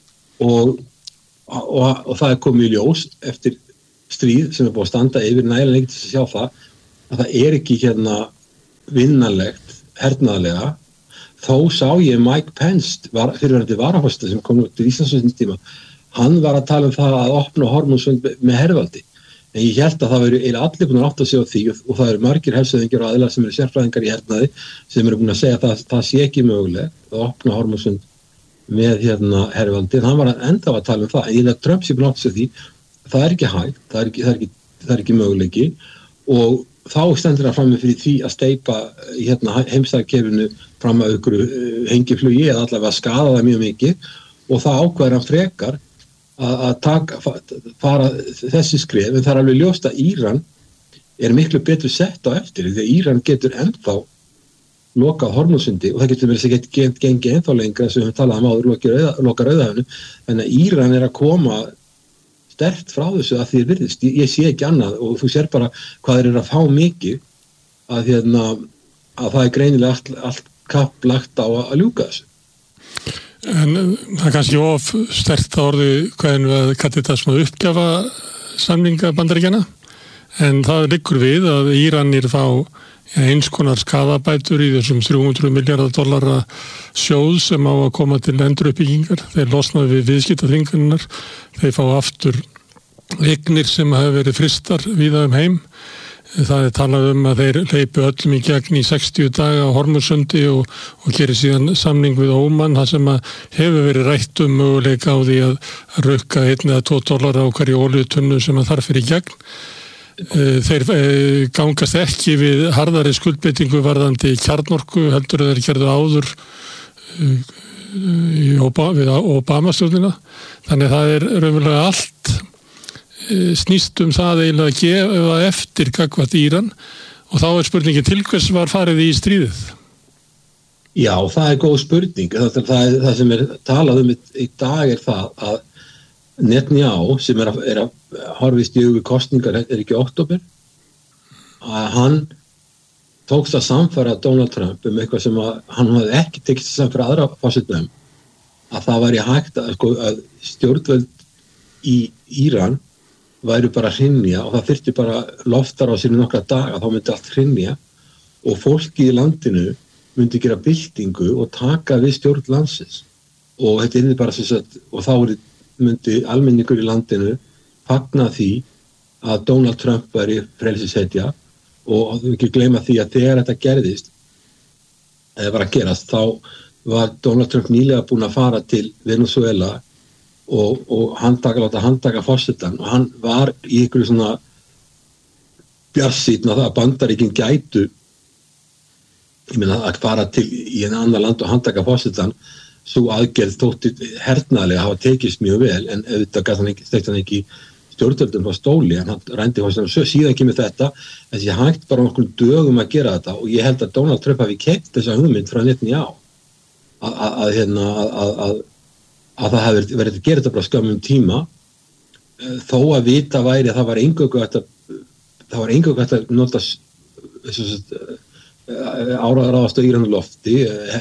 og það er komið í ljós eftir stríð sem er búið að standa yfir nægilega lengi til að sjá það að það er ekki vinnanlegt hernaðarlega. Þó sá ég Mike Pence, fyrirverandi varaforseti sem kom út í Íslandsfundum tíma, hann var að tala það að opna Hormúzsund með hervaldi. En ég held að það veru allir búin að átta sig á því og það eru margir hershöfðingjar og aðilar sem eru sérfræðingar í hernaði sem eru búin að segja að það sé ekki mögulegt að opna Hormúzsund með hervaldi. En hann var enda að tala það. En ég held að Trump sé búin að átta sig því það er ekki hægt, það er ekki möguleiki og þá stendur það frammi fyrir því að steypa heimsækjarkerfinu fram að ykkur hengiflugi eða allavega skaða það mjög mikið og það ákveður hann frekar að fara þessi skref en það er alveg ljóst að Íran er miklu betur sett á eftir því að Íran getur ennþá lokað Hormúzsundi og það getur verið að gengi ennþá lengra sem við talaðum áður loka Rauðahafinu þannig að Íran er að koma sterkt frá þessu að því virðist, ég sé ekki annað og þú sér bara hvað þeir eru að fá mikið að það er greinilega allt kapp lagt á að ljúka þessu. En það er kannski of sterkt að orði hvernig við kallir þetta svona uppgjafa samninga Bandaríkjanna en það liggur við að Íranir fá eins konar skaðabætur í þessum $300 miljardar sjóð sem á að koma til enduruppbyggingar. Þeir losnaði við viðskiptaþvinganirnar, þeir fá aftur eignir sem hafa verið frystar víða heim. Það er talað að þeir hleypi öllum í gegn í 60 daga á Hormúzsundi og gerir síðan samning við Óman, það sem hefur verið rætt möguleika á því að rukka $1 eða $2 á hverju olíutunnu sem þarf fyrir í gegn. Þeir gangast ekki við harðari skuldbeitingu varðandi kjarnorku heldur þeir gerðu áður við Obama-stjórnina. Þannig það er raunverulega allt snýst það eiginlega að gefa eftir gagnvart Íran og þá er spurningin til hvers var farið í stríðið? Já, það er góð spurning. Það sem er talað í dag er það að Netanyahu sem er að horfist í augu kosningar er ekki október að hann tókst að samfæra Donald Trump eitthvað sem hann hafði ekki tekist að samfæra aðra forsetum að það væri hægt að stjórnvöld í Íran væri bara að hrynja og það þyrfti bara loftar á sér nokkra daga, þá myndi allt hrynja og fólki í landinu myndi gera byltingu og taka við stjórn landsins og þetta er bara sem sagt og þá myndi almenningur í landinu fagna því að Donald Trump væri frelsishetja og þú ekki gleyma því að þegar þetta gerðist eða var að gerast þá var Donald Trump nýlega búinn að fara til Venezuela og láta handtaka forsetann og hann var í einhverju svona bjarsýnn að það að Bandaríkin gætu að fara til í en annar land og handtaka forsetann svo aðgerð þótti hernaðlega hafa tekist mjög vel en auðvitað stekti hann ekki stjórnvöldum á stóli en hann rændi forsetann svo síðan kemur þetta þessi hægt bara nokkur dögum að gera þetta og ég held að Donald Trump hafi keypt þessa hugmynd frá Netanyahu að það hefði verið að gera þetta bara skömmum tíma þó að vita væri að það var eingöngu hægt að nota áraðast á Íran lofti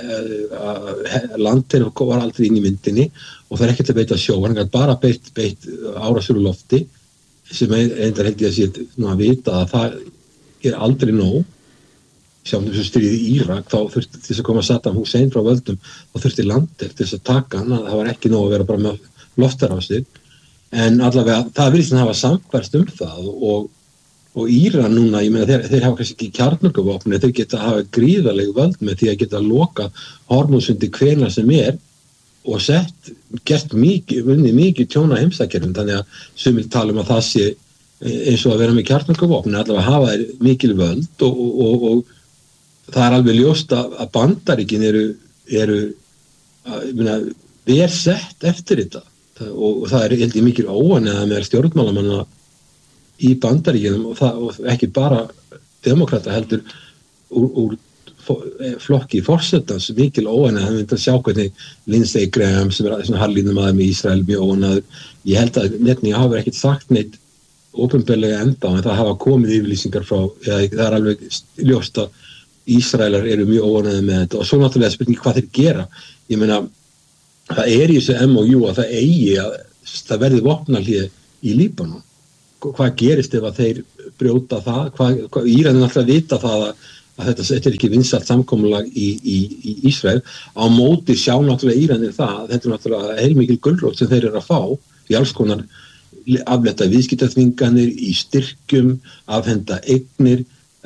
landinu var aldrei inn í myndinni og það er ekkert að beita sjó hann gæti bara beitt árásir lofti sem einnig held ég að sé að vita að það er aldrei nóg sjáum þessu stríði í Írak þá þurfti til þess að koma Saddam Hussein frá völdum og þurfti landir til þess að taka hann það var ekki nóg að vera bara með loftarásir en allavega það virðist að hafa samkvæmst það og Íran núna, ég meina þeir hafa kannski ekki kjarnorkuvopni, þeir geta hafa gríðarleg völd með því að geta loka Hormúzsundi hvenær sem er og gert mikið tjóna heimsækjarfum þannig að sumir tala að það sé eins og að vera með kjarnorkuvopni allavega hafa þeir mikil völd og það er alveg ljóst að Bandaríkin eru vel sett eftir þetta og það held ég mikil óánægja með stjórnmálamanna í Bandaríkjunum og ekki bara demokrata heldur úr flokki forsetans mikil óánægja. Hann myndi að sjá hvernig Lindsey Graham sem svona harðlínumaður með Ísrael mjög óánægður. Ég held að Netanyahu hafi ekkert sagt neitt opinberlega enda en það hafa komið yfirlýsingar frá, það alveg ljóst að Ísraelar eru mjög óánægðir með þetta og svo náttúrulega spurning hvað þeir gera. Ég meina það í þessu MOU að það verði vopnahlé í Líbanon. Hvað gerist ef að þeir brjóta það? Íranin alltaf vita það að þetta ekki vinsælt samkomulag í Ísrael. Á móti sjá náttúrulega Íranir það. Þetta náttúrulega heilmikil gulrót sem þeir eru að fá í alls konar aflétta viðskiptaþvinganir í styrkjum, afhenda eignir,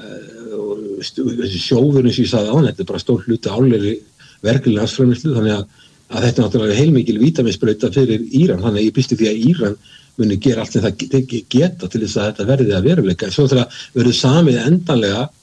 sjóðurinn sem ég sagði án, þetta bara stór hluti álegi verkefni landsframleiðslu, þannig að þetta náttúrulega heilmikil vítaminsbrauta fyrir Íran, þannig að ég býst því að Íran muni gera allt sem það geta til þess að þetta verði að veruleika. Svo þegar verður samið endanlega